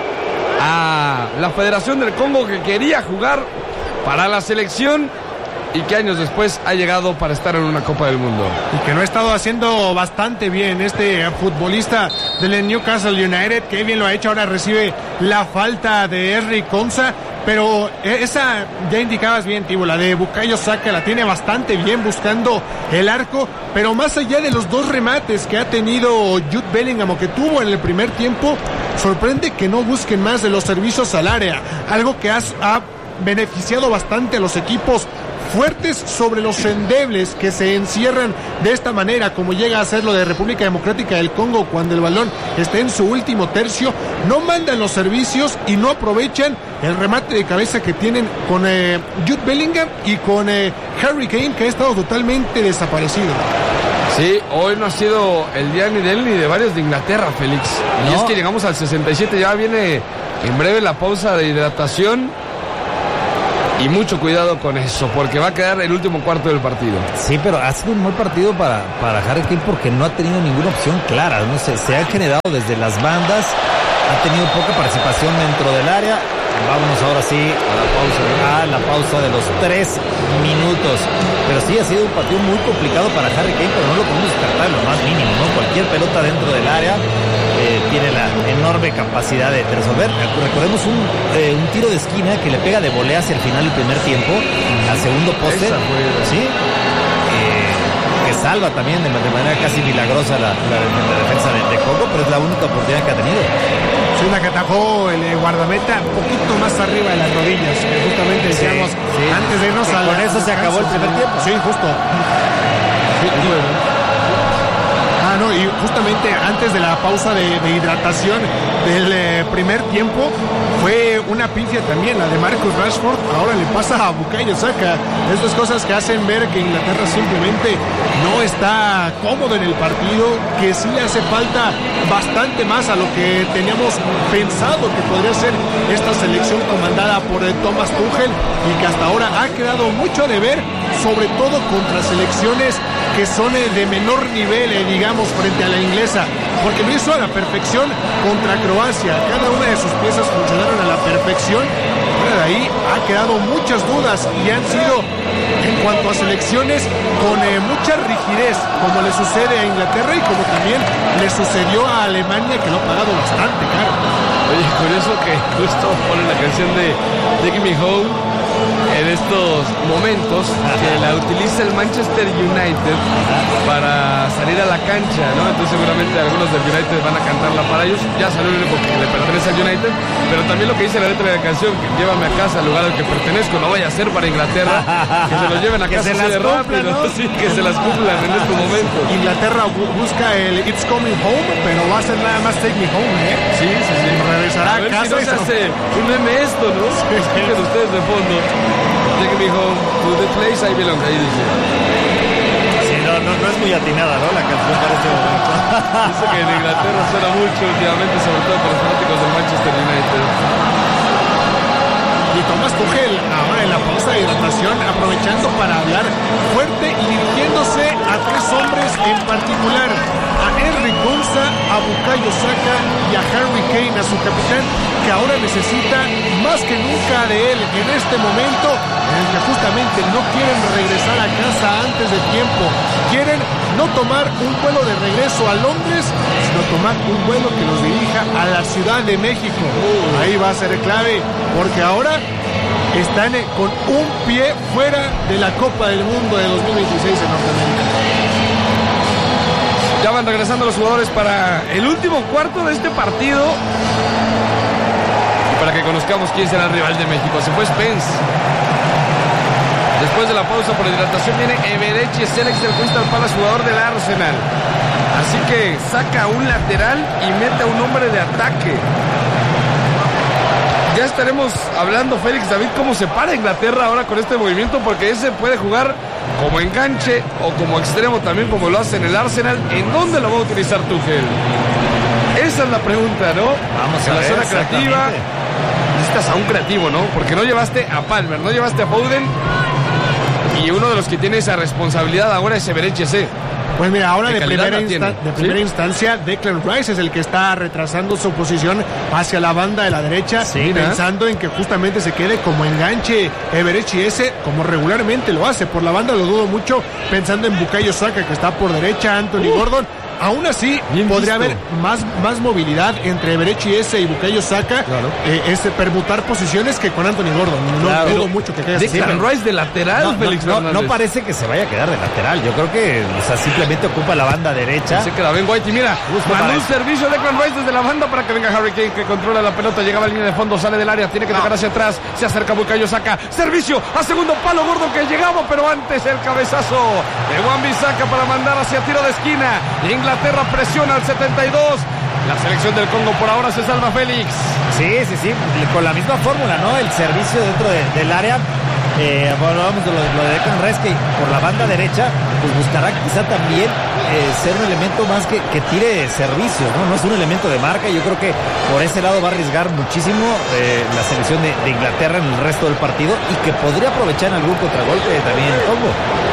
S2: a la Federación del Congo que quería jugar para la selección y que años después ha llegado para estar en una Copa del Mundo.
S3: Y que lo ha estado haciendo bastante bien este futbolista del Newcastle United, que bien lo ha hecho. Ahora recibe la falta de Henry Konsa, pero esa ya indicabas bien, Tibo, la de Bukayo Saka la tiene bastante bien buscando el arco, pero más allá de los 2 remates que ha tenido Jude Bellingham o que tuvo en el primer tiempo, sorprende que no busquen más de los servicios al área, algo que ha beneficiado bastante a los equipos fuertes sobre los endebles que se encierran de esta manera, como llega a ser lo de República Democrática del Congo cuando el balón está en su último tercio. No mandan los servicios y no aprovechan el remate de cabeza que tienen con Jude Bellingham y con Harry Kane, que ha estado totalmente desaparecido.
S2: Sí, hoy no ha sido el día ni de él ni de varios de Inglaterra, Félix. Y es que llegamos al 67, ya viene en breve la pausa de hidratación. Y mucho cuidado con eso, porque va a quedar el último cuarto del partido.
S1: Sí, pero ha sido un mal partido para Harry Kane porque no ha tenido ninguna opción clara. No sé, se ha generado desde las bandas, ha tenido poca participación dentro del área. Vámonos ahora sí a la pausa de los 3 minutos. Pero sí, ha sido un partido muy complicado para Harry Kane, pero no lo podemos descartar en lo más mínimo, ¿no? Cualquier pelota dentro del área tiene la enorme capacidad de resolver. Recordemos un tiro de esquina que le pega de volea hacia el final del primer tiempo, al segundo poste. Sí. Que salva también de manera casi milagrosa la defensa de Congo, pero es la única oportunidad que ha tenido.
S3: Sí, la que atajó el guardameta un poquito más arriba de las rodillas, que justamente decíamos antes de irnos a...
S1: Con eso se acabó el primer tiempo.
S3: Sí, justo. No, y justamente antes de la pausa de hidratación del primer tiempo fue una pifia también, la de Marcus Rashford. Ahora le pasa a Bukayo Saka. Estas cosas que hacen ver que Inglaterra simplemente no está cómodo en el partido, que sí le hace falta bastante más a lo que teníamos pensado que podría ser esta selección comandada por Thomas Tuchel, y que hasta ahora ha quedado mucho de ver, sobre todo contra selecciones que son de menor nivel, digamos, frente a la inglesa, porque lo hizo a la perfección contra Croacia. Cada una de sus piezas funcionaron a la perfección. Fuera de ahí ha quedado muchas dudas y han sido, en cuanto a selecciones, con mucha rigidez, como le sucede a Inglaterra y como también le sucedió a Alemania, que lo ha pagado bastante caro.
S2: Oye, curioso que justo ponen la canción de Take Me Home en estos momentos, que la utiliza el Manchester United para salir a la cancha, ¿no? Entonces seguramente algunos del United van a cantarla para ellos. Ya salió el único que le pertenece al United, pero también lo que dice la letra de la canción, que llévame a casa al lugar al que pertenezco, no vaya a ser para Inglaterra, que se los lleven a casa así de rápido, ¿no? Sí, que se las cumplan en estos momentos.
S3: Inglaterra busca el It's Coming Home, pero va a ser nada más Take Me Home, ¿eh?
S2: Sí.
S3: Regresará a casa.
S2: Si no se hace un meme esto, ¿no? Escuchen ustedes de fondo. Take me home to the place I belong. Ahí dice.
S1: Sí, no es muy atinada, ¿no? La canción para este momento.
S2: Dice que en Inglaterra suena mucho últimamente, sobre todo para los fanáticos del Manchester United.
S3: Y Thomas Tuchel, ahora en la pausa de hidratación, aprovechando para hablar fuerte y dirigiéndose a 3 hombres en particular: a Henry Konsa, a Bukayo Saka y a Harry Kane, a su capitán, que ahora necesita más que nunca de él en este momento en el que justamente no quieren regresar a casa antes de tiempo. Quieren no tomar un vuelo de regreso a Londres, sino tomar un vuelo que los dirija a la Ciudad de México. Ahí va a ser clave, porque ahora están con un pie fuera de la Copa del Mundo de 2026 en Norteamérica.
S2: Ya van regresando los jugadores para el último cuarto de este partido. Y para que conozcamos quién será el rival de México. Se fue Spence. Después de la pausa por hidratación viene Eberechi, el ex del Crystal Palace, jugador del Arsenal. Así que saca un lateral y mete a un hombre de ataque. Ya estaremos hablando, Félix, David, cómo se para Inglaterra ahora con este movimiento, porque ese puede jugar como enganche o como extremo también, como lo hace en el Arsenal. ¿En dónde lo va a utilizar Tuchel? Esa es la pregunta, ¿no?
S1: Vamos a
S2: en la
S1: ver,
S2: zona creativa. Necesitas a un creativo, ¿no? Porque no llevaste a Palmer, no llevaste a Foden, y uno de los que tiene esa responsabilidad ahora es Eberechi.
S3: Pues mira, ahora de primera instancia, Declan Rice es el que está retrasando su posición hacia la banda de la derecha, pensando en que justamente se quede como enganche Eberechi, como regularmente lo hace. Por la banda lo dudo mucho, pensando en Bukayo Saka, que está por derecha, Anthony Gordon, aún así podría haber más movilidad entre Eberechi Eze y Bukayo Saka, permutar posiciones que con Anthony Gordon. No dudo mucho que caiga.
S2: Declan Rice de lateral, Félix Fernández.
S1: No parece que se vaya a quedar de lateral. Yo creo que simplemente ocupa la banda derecha.
S2: Se queda Ben White y mira, mandó un servicio de Declan Rice desde la banda para que venga Harry Kane, que controla la pelota, llegaba a la línea de fondo, sale del área, tiene que tocar hacia atrás, se acerca Bukayo Saka, servicio a segundo palo, Gordon que llegaba, pero antes el cabezazo de Wan-Bissaka para mandar hacia tiro de esquina. Inglaterra presiona al 72. La selección del Congo por ahora se salva, Félix.
S1: Sí, con la misma fórmula, ¿no? El servicio dentro del área. Vamos de lo de Declan Rice, que por la banda derecha pues buscará quizá también ser un elemento más que tire servicios, ¿no? No es un elemento de marca. Yo creo que por ese lado va a arriesgar muchísimo la selección de Inglaterra en el resto del partido y que podría aprovechar algún contragolpe también el Congo.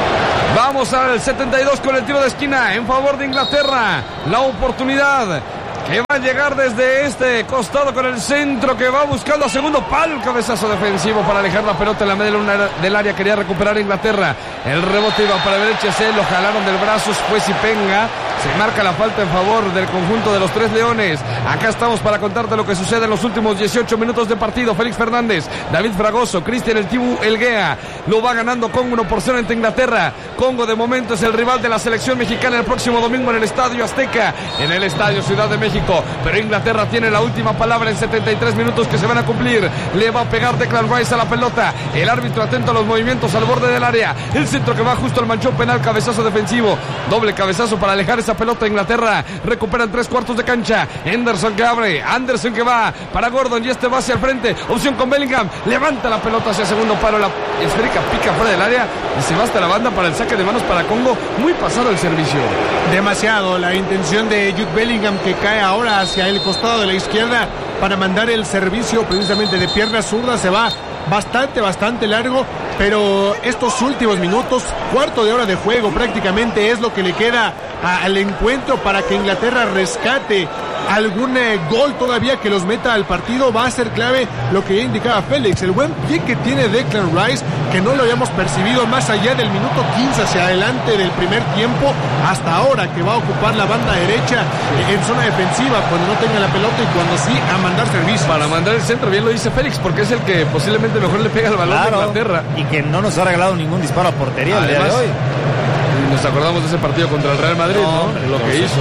S2: Vamos al 72 con el tiro de esquina en favor de Inglaterra. La oportunidad que va a llegar desde este costado con el centro que va buscando a segundo palo, el cabezazo defensivo para alejar la pelota en la media luna del área. Quería recuperar Inglaterra, el rebote iba para Eberechi Eze, lo jalaron del brazo, fue Sipenga. Se marca la falta en favor del conjunto de los Tres Leones. Acá estamos para contarte lo que sucede en los últimos 18 minutos de partido. Félix Fernández, David Fragoso, Cristian El Tibu Elguea. Lo va ganando Congo 1-0 ante Inglaterra. Congo de momento es el rival de la selección mexicana el próximo domingo en el Estadio Azteca, en el Estadio Ciudad de México. Pero Inglaterra tiene la última palabra en 73 minutos que se van a cumplir. Le va a pegar Declan Rice a la pelota. El árbitro atento a los movimientos al borde del área. El centro que va justo al manchón penal, cabezazo defensivo. Doble cabezazo para alejar esa pelota. Inglaterra recuperan 3/4 de cancha. Anderson que abre, Anderson que va para Gordon y este va hacia el frente. Opción con Bellingham, levanta la pelota hacia segundo palo, la esférica pica fuera del área y se va hasta la banda para el saque de manos para Congo. Muy pasado el servicio.
S3: Demasiado la intención de Jude Bellingham, que cae ahora hacia el costado de la izquierda para mandar el servicio precisamente de pierna zurda. Se va bastante largo, pero estos últimos minutos, cuarto de hora de juego prácticamente, es lo que le queda al encuentro para que Inglaterra rescate algún gol todavía que los meta al partido. Va a ser clave lo que ya indicaba Félix, el buen pie que tiene Declan Rice, que no lo habíamos percibido más allá del minuto 15 hacia adelante del primer tiempo hasta ahora, que va a ocupar la banda derecha en zona defensiva cuando no tenga la pelota y cuando sí a mandar servicio.
S2: Para mandar el centro, bien lo dice Félix, porque es el que posiblemente mejor le pega el balón de Inglaterra.
S1: Y que no nos ha regalado ningún disparo a portería el día de hoy.
S2: Nos acordamos de ese partido contra el Real Madrid, ¿no? Lo que hizo.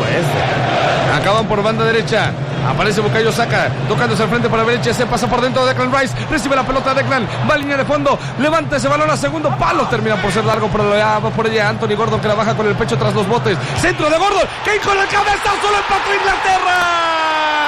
S2: Acaban por banda derecha. Aparece Bukayo Saka, tocándose al frente para Eberechi Eze, pasa por dentro de Declan Rice, recibe la pelota de Declan, va a línea de fondo, levanta ese balón a segundo palo, termina por ser largo, pero va por ella Anthony Gordon, que la baja con el pecho tras los botes. Centro de Gordon, que con el cabezazo solo empató Inglaterra.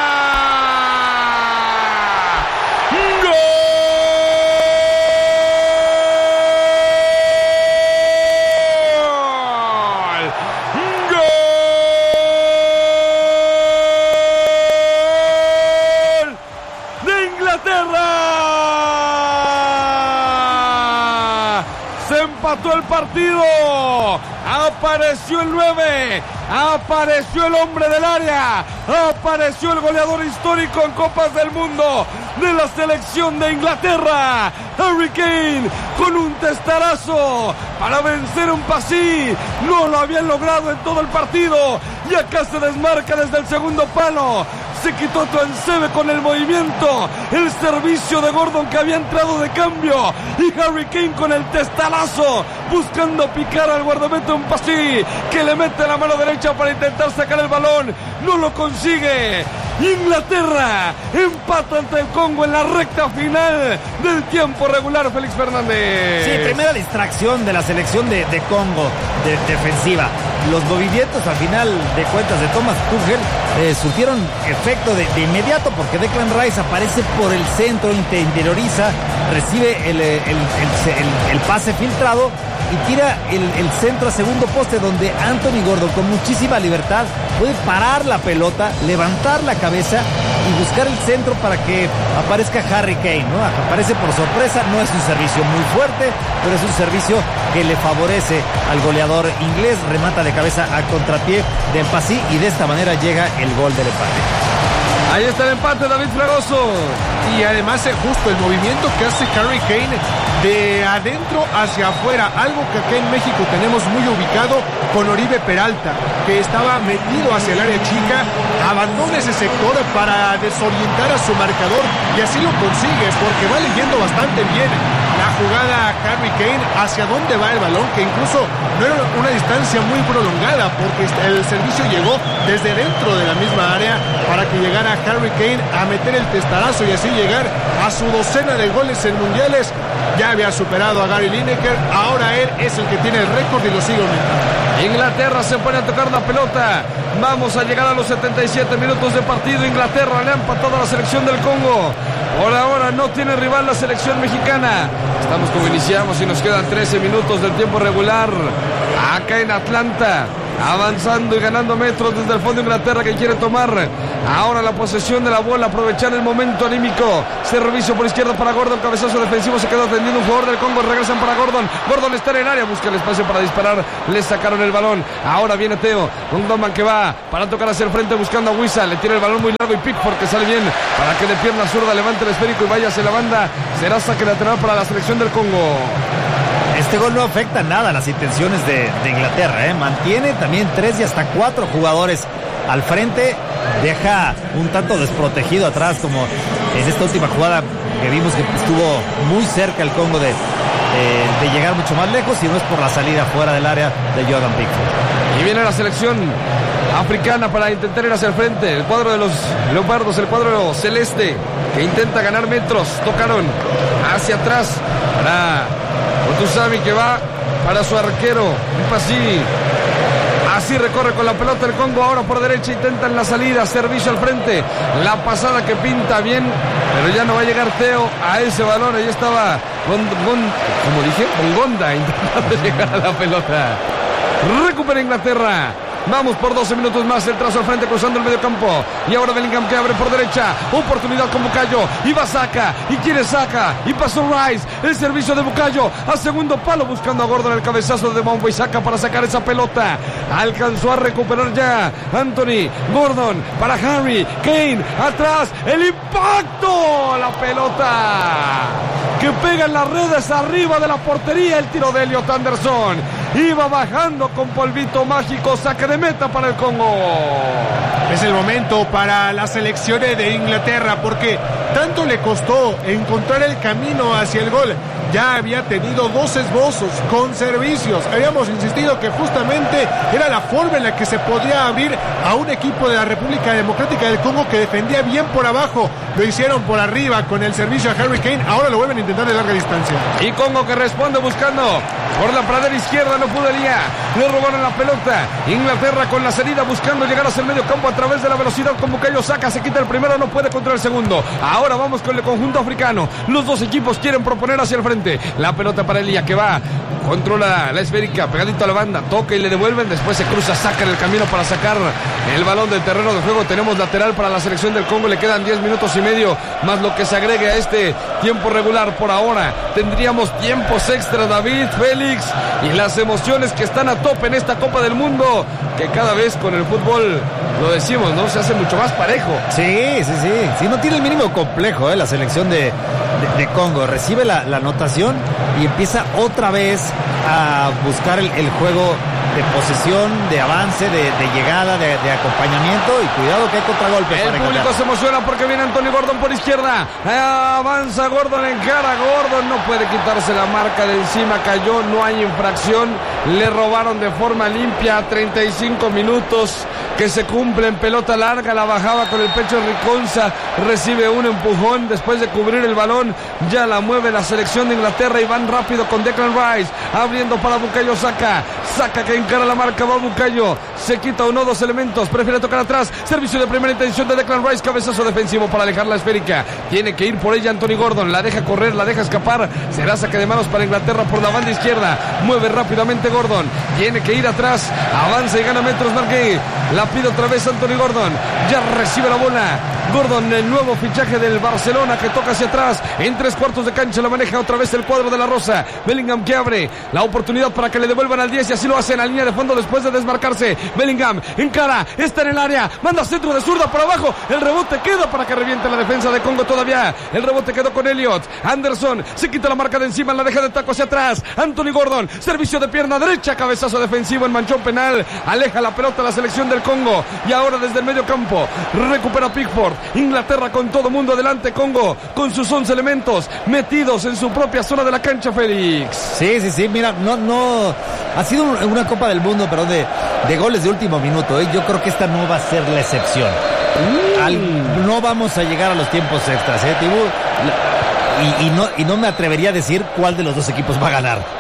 S2: Empató el partido, apareció el 9, apareció el hombre del área, apareció el goleador histórico en Copas del Mundo de la selección de Inglaterra, Harry Kane, con un testarazo para vencer un pasí. No lo habían logrado en todo el partido y acá se desmarca desde el segundo palo. Se quitó Tuansebe con el movimiento, el servicio de Gordon que había entrado de cambio y Harry Kane con el testalazo buscando picar al guardameta un pasí que le mete la mano derecha para intentar sacar el balón. No lo consigue. Inglaterra empata ante el Congo en la recta final del tiempo regular, Félix Fernández.
S1: Sí, primera distracción de la selección de Congo defensiva. Los movimientos al final de cuentas de Thomas Tuchel surtieron efecto de inmediato, porque Declan Rice aparece por el centro, interioriza, recibe el pase filtrado y tira el centro a segundo poste, donde Anthony Gordon con muchísima libertad puede parar la pelota, levantar la cabeza y buscar el centro para que aparezca Harry Kane, ¿no? Aparece por sorpresa, no es un servicio muy fuerte, pero es un servicio que le favorece al goleador inglés, remata de cabeza a contrapié del pasí y de esta manera llega el gol del empate.
S2: Ahí está el empate, David Fragoso.
S3: Y además justo el movimiento que hace Harry Kane de adentro hacia afuera, algo que acá en México tenemos muy ubicado con Oribe Peralta, que estaba metido hacia el área chica, abandona ese sector para desorientar a su marcador y así lo consigue porque va leyendo bastante bien la jugada Harry Kane hacia dónde va el balón, que incluso no era una distancia muy prolongada porque el servicio llegó desde dentro de la misma área para que llegara Harry Kane a meter el testarazo y así llegar a su 12ª de goles en mundiales. Ya había superado a Gary Lineker, ahora él es el que tiene el récord y lo sigue aumentando.
S2: Inglaterra se pone a tocar la pelota. Vamos a llegar a los 77 minutos de partido. Inglaterra le ha empatado a la selección del Congo. Por ahora no tiene rival la selección mexicana. Estamos como iniciamos y nos quedan 13 minutos del tiempo regular. Acá en Atlanta, avanzando y ganando metros desde el fondo de Inglaterra, que quiere tomar ahora la posesión de la bola, aprovechar el momento anímico. Servicio por izquierda para Gordon, cabezazo defensivo, se quedó atendiendo un jugador del Congo, regresan para Gordon. Gordon está en el área, busca el espacio para disparar, le sacaron el balón. Ahora viene Teo, un Doman que va para tocar hacia el frente buscando a Wissa, le tira el balón muy largo y Pickford que sale bien para que de pierna zurda levante el esférico y vaya hacia la banda. Será saque lateral para la selección del Congo.
S1: Este gol no afecta nada a las intenciones de Inglaterra, ¿eh? Mantiene también 3 y hasta 4 jugadores al frente. Deja un tanto desprotegido atrás, como en esta última jugada que vimos que estuvo muy cerca el Congo de llegar mucho más lejos, y no es por la salida fuera del área de Jordan Pickford.
S2: Y viene la selección africana para intentar ir hacia el frente. El cuadro de los leopardos, el cuadro celeste, que intenta ganar metros. Tocaron hacia atrás para Otusami, que va para su arquero. Un pasí. Así recorre con la pelota el Congo. Ahora por derecha intentan la salida. Servicio al frente. La pasada que pinta bien, pero ya no va a llegar Teo a ese balón. Ahí estaba como dije, Bongonda intentando llegar a la pelota. Recupera Inglaterra. Vamos por 12 minutos más, el trazo al frente cruzando el medio campo. Y ahora Bellingham que abre por derecha. Oportunidad con Bukayo. Y va Saka. Y quiere Saka. Y pasó Rice. El servicio de Bukayo. A segundo palo buscando a Gordon, el cabezazo de Bombo y Saka para sacar esa pelota. Alcanzó a recuperar ya Anthony Gordon para Harry Kane. Atrás. El impacto. La pelota que pega en las redes arriba de la portería. El tiro de Elliot Anderson. Iba bajando con polvito mágico. Saque de meta para el Congo.
S3: Es el momento para las selecciones de Inglaterra, porque tanto le costó encontrar el camino hacia el gol. Ya había tenido 2 esbozos con servicios. Habíamos insistido que justamente era la forma en la que se podía abrir a un equipo de la República Democrática del Congo que defendía bien por abajo. Lo hicieron por arriba con el servicio a Harry Kane. Ahora lo vuelven a intentar de larga distancia.
S2: Y Congo que responde buscando por la pradera izquierda, no pudo Elía. Le robaron la pelota. Inglaterra con la salida buscando llegar hacia el medio campo a través de la velocidad con Bukayo Saka. Se quita el primero, no puede contra el segundo. Ahora vamos con el conjunto africano. Los dos equipos quieren proponer hacia el frente. La pelota para Elía que va, controla la esférica, pegadito a la banda, toca y le devuelven. Después se cruza, saca en el camino para sacar el balón del terreno de juego. Tenemos lateral para la selección del Congo. Le quedan 10 minutos y medio más lo que se agregue a este tiempo regular. Por ahora tendríamos tiempos extra, David, Félix, y las emociones que están a tope en esta Copa del Mundo, que cada vez con el fútbol, lo decimos, ¿no? Se hace mucho más parejo.
S1: Sí, no tiene el mínimo complejo, la selección de Congo. Recibe la anotación y empieza otra vez a buscar el juego de posesión, de avance, de llegada, de acompañamiento, y cuidado que hay contragolpe.
S2: El público se emociona porque viene Anthony Gordon por izquierda. Avanza Gordon, encara Gordon, no puede quitarse la marca de encima, cayó, no hay infracción. Le robaron de forma limpia. 35 minutos que se cumplen. Pelota larga, la bajaba con el pecho Riconza, recibe un empujón después de cubrir el balón. Ya la mueve la selección de Inglaterra y van rápido con Declan Rice, abriendo para Bukayo Saka. Saka que encara la marca, va Bukayo, se quita 1 o 2 elementos, prefiere tocar atrás. Servicio de primera intención de Declan Rice, cabezazo defensivo para alejar la esférica. Tiene que ir por ella Anthony Gordon, la deja correr, la deja escapar. Será saque de manos para Inglaterra por la banda izquierda. Mueve rápidamente Gordon, tiene que ir atrás, avanza y gana metros Marqués. La pide otra vez Anthony Gordon. ya recibe la bola. Gordon, el nuevo fichaje del Barcelona, que toca hacia atrás, en 3/4 de cancha, la maneja otra vez el cuadro de la Rosa. Bellingham que abre la oportunidad para que le devuelvan al 10 y así lo hacen a línea de fondo después de desmarcarse. Bellingham encara, está en el área, manda centro de zurda por abajo, el rebote queda para que reviente la defensa de Congo todavía. El rebote quedó con Elliot. Anderson se quita la marca de encima, la deja de taco hacia atrás. Anthony Gordon, servicio de pierna derecha, cabezazo defensivo en manchón penal, aleja la pelota la selección del Congo y ahora desde el medio campo recupera Pickford. Inglaterra con todo mundo adelante, Congo con sus 11 elementos metidos en su propia zona de la cancha, Félix.
S1: Sí, mira, no ha sido una Copa del Mundo, pero de goles de último minuto, ¿eh? Yo creo que esta no va a ser la excepción. No vamos a llegar a los tiempos extras, Tibú, y no me atrevería a decir cuál de los dos equipos va a ganar.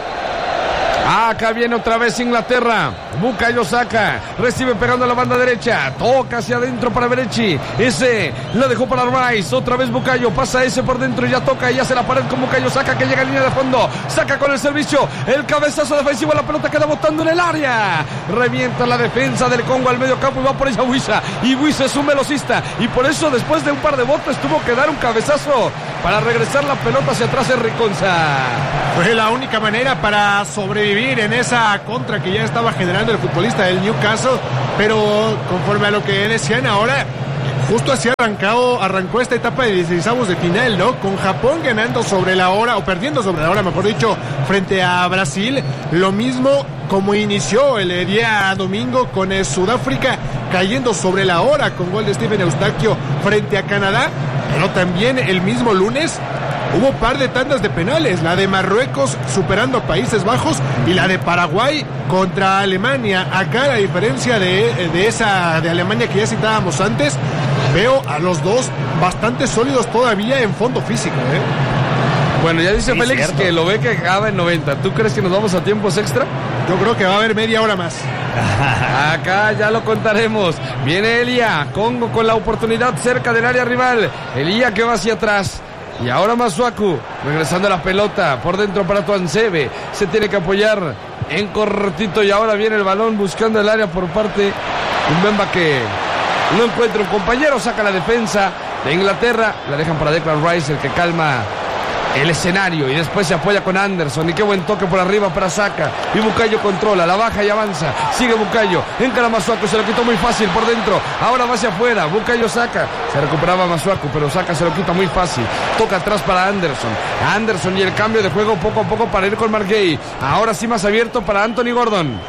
S2: Acá viene otra vez Inglaterra. Bukayo Saka recibe pegando a la banda derecha, toca hacia adentro para Berechi, ese lo dejó para Rice, otra vez Bukayo, pasa ese por dentro y ya toca y hace la pared con Bukayo Saka, que llega a línea de fondo, Saka con el servicio, el cabezazo defensivo, la pelota queda botando en el área, revienta la defensa del Congo al medio campo y va por ella Wissa, y Wissa es un velocista y por eso después de un par de botes tuvo que dar un cabezazo para regresar la pelota hacia atrás en Riconza.
S3: Fue la única manera para sobrevivir en esa contra que ya estaba generando el futbolista del Newcastle, pero conforme a lo que decían ahora, justo así arrancó esta etapa de 16avos de final, ¿no? Con Japón ganando sobre la hora, o perdiendo sobre la hora, mejor dicho, frente a Brasil. Lo mismo como inició el día domingo con Sudáfrica cayendo sobre la hora con gol de Stephen Eustaquio frente a Canadá, pero también el mismo lunes hubo par de tandas de penales, la de Marruecos superando a Países Bajos y la de Paraguay contra Alemania. Acá, la diferencia de esa de Alemania que ya citábamos antes, veo a los dos bastante sólidos todavía en fondo físico,
S2: Bueno, ya dice
S1: Sí,
S2: Félix
S1: cierto.
S2: que lo ve que acaba en 90. ¿Tú crees que nos vamos a tiempos extra?
S3: Yo creo que va a haber media hora más.
S2: Acá ya lo contaremos. Viene Elia, Congo con la oportunidad cerca del área rival. Elia que va hacia atrás. Y ahora Masuaku, regresando la pelota por dentro para Tuansebe. Se tiene que apoyar en cortito y ahora viene el balón buscando el área por parte de Mbemba, que no encuentra un compañero. Saca la defensa de Inglaterra. La dejan para Declan Rice, el que calma el escenario, y después se apoya con Anderson, y qué buen toque por arriba para Saka, y Bukayo controla, la baja y avanza, sigue Bukayo, encara Masuaku, se lo quitó muy fácil por dentro, ahora va hacia afuera, Bukayo Saka, se recuperaba Masuaku, pero Saka se lo quita muy fácil, toca atrás para Anderson y el cambio de juego poco a poco para ir con Mark Gay, ahora sí más abierto para Anthony Gordon,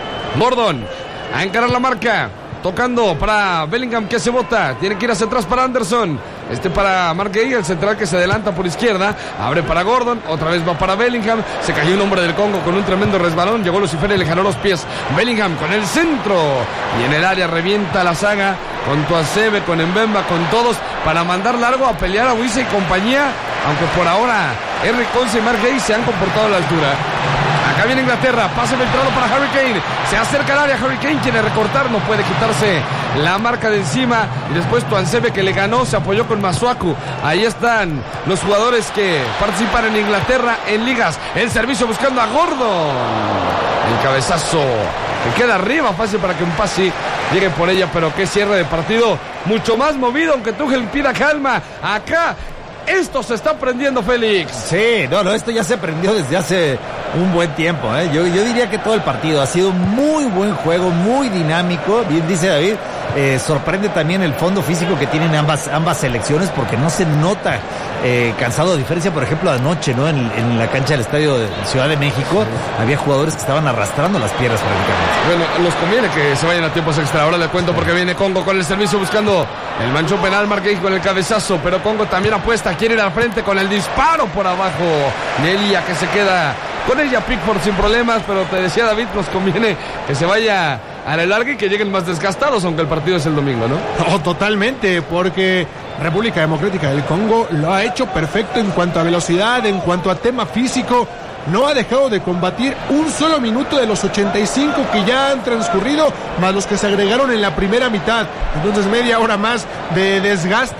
S2: a encarar la marca, tocando para Bellingham que se bota, tiene que ir hacia atrás para Anderson, para Mark Gay, el central que se adelanta por izquierda, abre para Gordon, otra vez va para Bellingham, se cayó un hombre del Congo con un tremendo resbalón, llegó Lucifer y le jaló los pies, Bellingham con el centro, y en el área revienta la saga, con Tuansebe, con Mbemba, con todos, para mandar largo a pelear a Wissa y compañía, aunque por ahora Henry Conce y Mark Gay se han comportado a la altura. Acá viene Inglaterra, pase filtrado para Harry Kane, se acerca al área, Harry Kane quiere recortar, no puede quitarse la marca de encima, y después Tuansebe, que le ganó, se apoyó con Masuaku. Ahí están los jugadores que participan en Inglaterra en ligas, el servicio buscando a Gordon, el cabezazo que queda arriba, fácil para que un pase llegue por ella, pero qué cierre de partido, mucho más movido, aunque Tuchel pida calma. Acá esto se está prendiendo, Félix.
S1: Sí, esto ya se prendió desde hace un buen tiempo, Yo diría que todo el partido ha sido muy buen juego, muy dinámico, bien dice David. Sorprende también el fondo físico que tienen ambas selecciones, porque no se nota cansado, a diferencia, por ejemplo, anoche, ¿no? En la cancha del Estadio de Ciudad de México, había jugadores que estaban arrastrando las piernas prácticamente.
S2: Bueno, nos conviene que se vayan a tiempos extra. Ahora le cuento porque viene Congo con el servicio buscando el manchón penal, Mark Gay con el cabezazo, pero Congo también apuesta, quiere ir al frente con el disparo por abajo. Nelia que se queda con ella, Pickford sin problemas, pero te decía David, nos conviene que se vaya a la larga y que lleguen más desgastados, aunque el partido es el domingo, ¿no?
S3: No, totalmente, porque República Democrática del Congo lo ha hecho perfecto en cuanto a velocidad, en cuanto a tema físico. No ha dejado de combatir un solo minuto de los 85 que ya han transcurrido, más los que se agregaron en la primera mitad. Entonces media hora más de desgaste,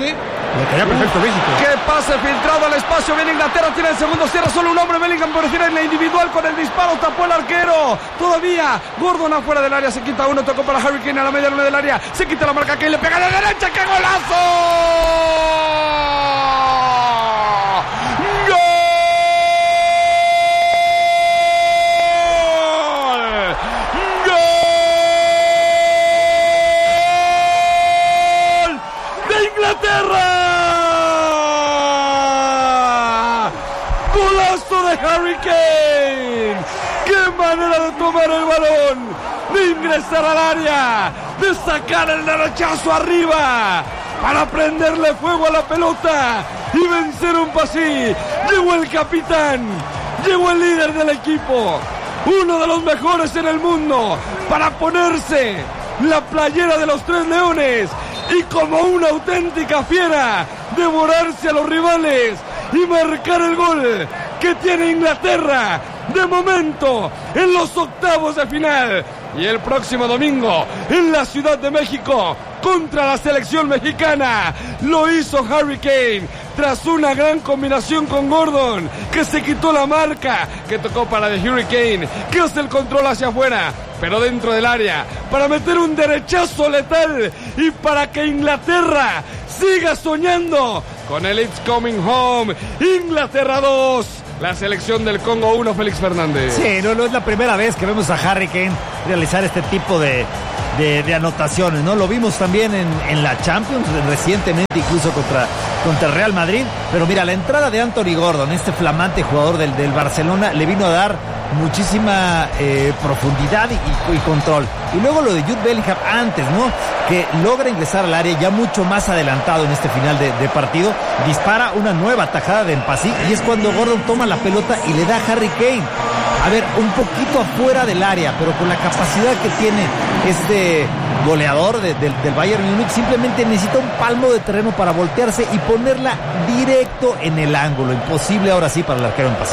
S3: Le caía perfecto México.
S2: ¡Qué pase filtrado al espacio! Viene Inglaterra, tiene el segundo, cierra solo un hombre. Bellingham prefiere en la individual con el disparo, tapó el arquero. Todavía Gordon afuera del área, se quita uno, tocó para Harry Kane a la media luna del área. Se quita la marca, Kane le pega de derecha, ¡qué golazo! Harry Kane, qué manera de tomar el balón, de ingresar al área, de sacar el derechazo arriba para prenderle fuego a la pelota y vencer un pasí. Llegó el capitán, llegó el líder del equipo, uno de los mejores en el mundo, para ponerse la playera de los Tres Leones y como una auténtica fiera devorarse a los rivales y marcar el gol que tiene Inglaterra de momento en los octavos de final. Y el próximo domingo en la Ciudad de México contra la selección mexicana lo hizo Harry Kane tras una gran combinación con Gordon, que se quitó la marca, que tocó para The Hurricane, que hace el control hacia afuera, pero dentro del área, para meter un derechazo letal y para que Inglaterra siga soñando con el It's Coming Home. Inglaterra 2, la selección del Congo 1, Félix Fernández.
S1: Sí, no es la primera vez que vemos a Harry Kane realizar este tipo de anotaciones, ¿no? Lo vimos también en la Champions recientemente, incluso contra el Real Madrid. Pero mira, la entrada de Anthony Gordon, este flamante jugador del Barcelona, le vino a dar muchísima profundidad y control. Y luego lo de Jude Bellingham antes, ¿no? Que logra ingresar al área ya mucho más adelantado en este final de partido. Dispara una nueva tajada de Mpasí y es cuando Gordon toma la pelota y le da a Harry Kane. A ver, un poquito afuera del área, pero con la capacidad que tiene este goleador del Bayern Múnich, simplemente necesita un palmo de terreno para voltearse y ponerla directo en el ángulo. Imposible ahora sí para el arquero Mpasí.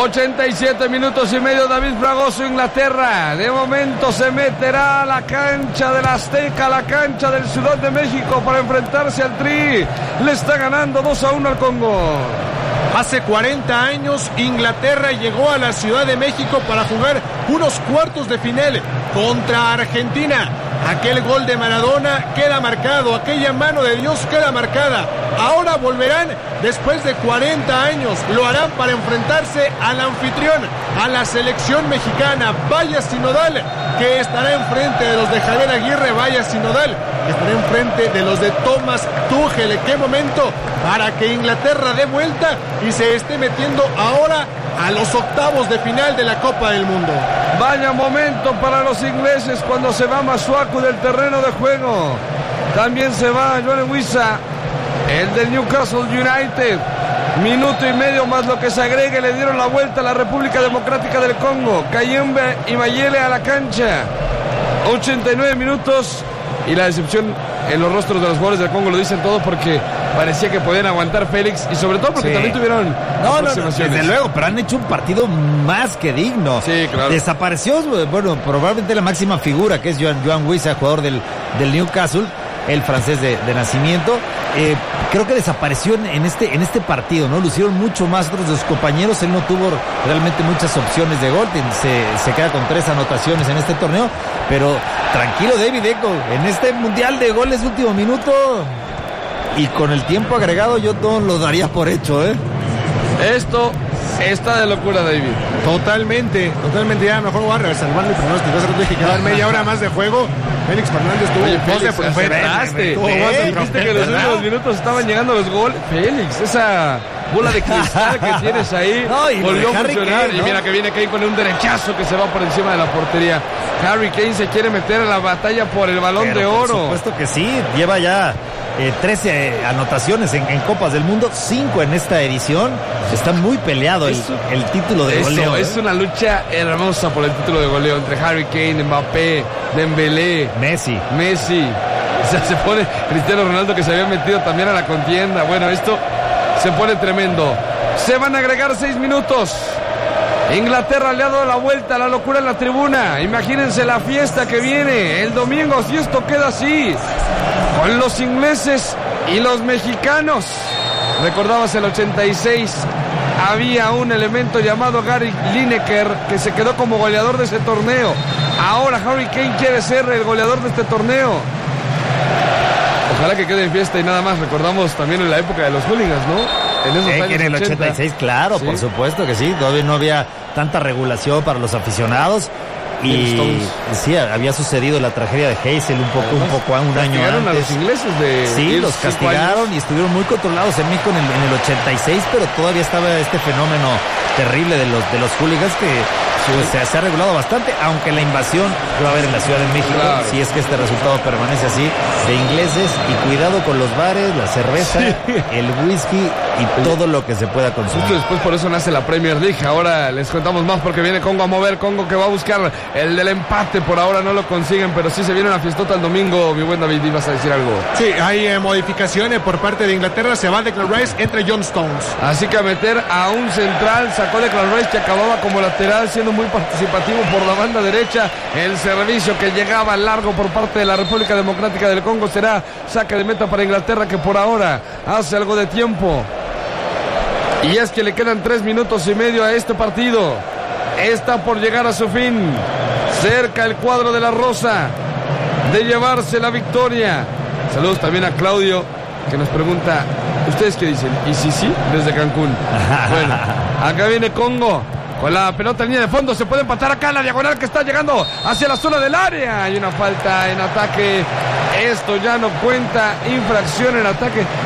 S2: 87 minutos y medio, David Fragoso. Inglaterra de momento se meterá a la cancha del Azteca, a la cancha del Ciudad de México, para enfrentarse al Tri. Le está ganando 2-1 al Congo.
S3: Hace 40 años Inglaterra llegó a la Ciudad de México para jugar unos cuartos de final contra Argentina. Aquel gol de Maradona queda marcado, aquella mano de Dios queda marcada. Ahora volverán después de 40 años, lo harán para enfrentarse al anfitrión, a la selección mexicana. Vaya sinodal que estará enfrente de los de Javier Aguirre, vaya sinodal que estará enfrente de los de Thomas Tuchel. ¿Qué momento para que Inglaterra dé vuelta y se esté metiendo ahora a los octavos de final de la Copa del Mundo?
S2: Vaya momento para los ingleses cuando se va Masuaku del terreno de juego. También se va Johan Wissa, el del Newcastle United. Minuto y medio más lo que se agregue, le dieron la vuelta a la República Democrática del Congo. Kayembe y Mayele a la cancha. 89 minutos y la decepción en los rostros de los jugadores del Congo lo dicen todo, porque parecía que podían aguantar, Félix, y sobre todo porque también tuvieron aproximaciones.
S1: Desde luego, pero han hecho un partido más que digno.
S2: Sí, claro.
S1: Desapareció, bueno, probablemente la máxima figura, que es Johan Wissa, jugador del Newcastle, el francés de nacimiento. Creo que desapareció en este partido, ¿no? Lucieron mucho más otros de sus compañeros. Él no tuvo realmente muchas opciones de gol. Se queda con 3 anotaciones en este torneo. Pero tranquilo, David Eco, en este mundial de goles último minuto y con el tiempo agregado, yo todo lo daría por hecho, ¿eh?
S2: Esto está de locura, David.
S3: Totalmente. Ya mejor voy a resalvar mi pronóstico. Hace rato dije que dar media hora más de juego. Félix Fernández tuvo
S2: dijiste que los últimos minutos estaban llegando los goles. Félix, esa bola de cristal que tienes ahí volvió a funcionar. Kane, ¿no? Y mira que viene Kane con un derechazo que se va por encima de la portería. Harry Kane se quiere meter a la batalla por el Balón de Oro.
S1: Por supuesto que sí, lleva ya 13 anotaciones en Copas del Mundo, 5 en esta edición. Está muy peleado el título de goleo.
S2: Es una lucha hermosa por el título de goleo entre Harry Kane, Mbappé, Dembélé,
S1: Messi.
S2: O sea, se pone Cristiano Ronaldo, que se había metido también a la contienda. Bueno, esto se pone tremendo. Se van a agregar 6 minutos. Inglaterra le ha dado la vuelta a la locura en la tribuna. Imagínense la fiesta que viene el domingo si esto queda así. con los ingleses y los mexicanos. Recordabas el 86, había un elemento llamado Gary Lineker que se quedó como goleador de ese torneo. Ahora Harry Kane quiere ser el goleador de este torneo. Ojalá que quede en fiesta y nada más. Recordamos también en la época de los hooligans, ¿no? En esos años
S1: en el
S2: 80.
S1: 86, claro, ¿sí? Por supuesto que sí. Todavía no había tanta regulación para los aficionados. Y sí, había sucedido la tragedia de Heysel un año antes.
S2: A los ingleses de
S1: sí, los castigaron y estuvieron muy controlados en México en el 86, pero todavía estaba este fenómeno terrible de los hooligans que pues, se ha regulado bastante, aunque la invasión que va a haber en la Ciudad de México, claro, si es que este resultado permanece así, de ingleses, y cuidado con los bares, la cerveza, el whisky y todo lo que se pueda consumir.
S2: Justo después por eso nace la Premier League. Ahora les contamos más porque viene Congo a mover, Congo que va a buscar el del empate, por ahora no lo consiguen, pero sí se viene una fiestota el domingo, mi buen David, ¿ibas a decir algo?
S3: Sí, hay modificaciones por parte de Inglaterra, se va Declan Rice entre John Stones.
S2: Así que a meter a un central, sacó Declan Rice que acababa como lateral, siendo muy participativo por la banda derecha. El servicio que llegaba largo por parte de la República Democrática del Congo será saque de meta para Inglaterra, que por ahora hace algo de tiempo. Y es que le quedan 3 minutos y medio a este partido. Está por llegar a su fin. Cerca el cuadro de la Rosa de llevarse la victoria. Saludos también a Claudio, que nos pregunta, ¿ustedes qué dicen? ¿Y sí? Desde Cancún. Bueno, acá viene Congo con la pelota en línea de fondo. Se puede empatar acá en la diagonal que está llegando hacia la zona del área. Hay una falta en ataque. Esto ya no cuenta. Infracción en ataque.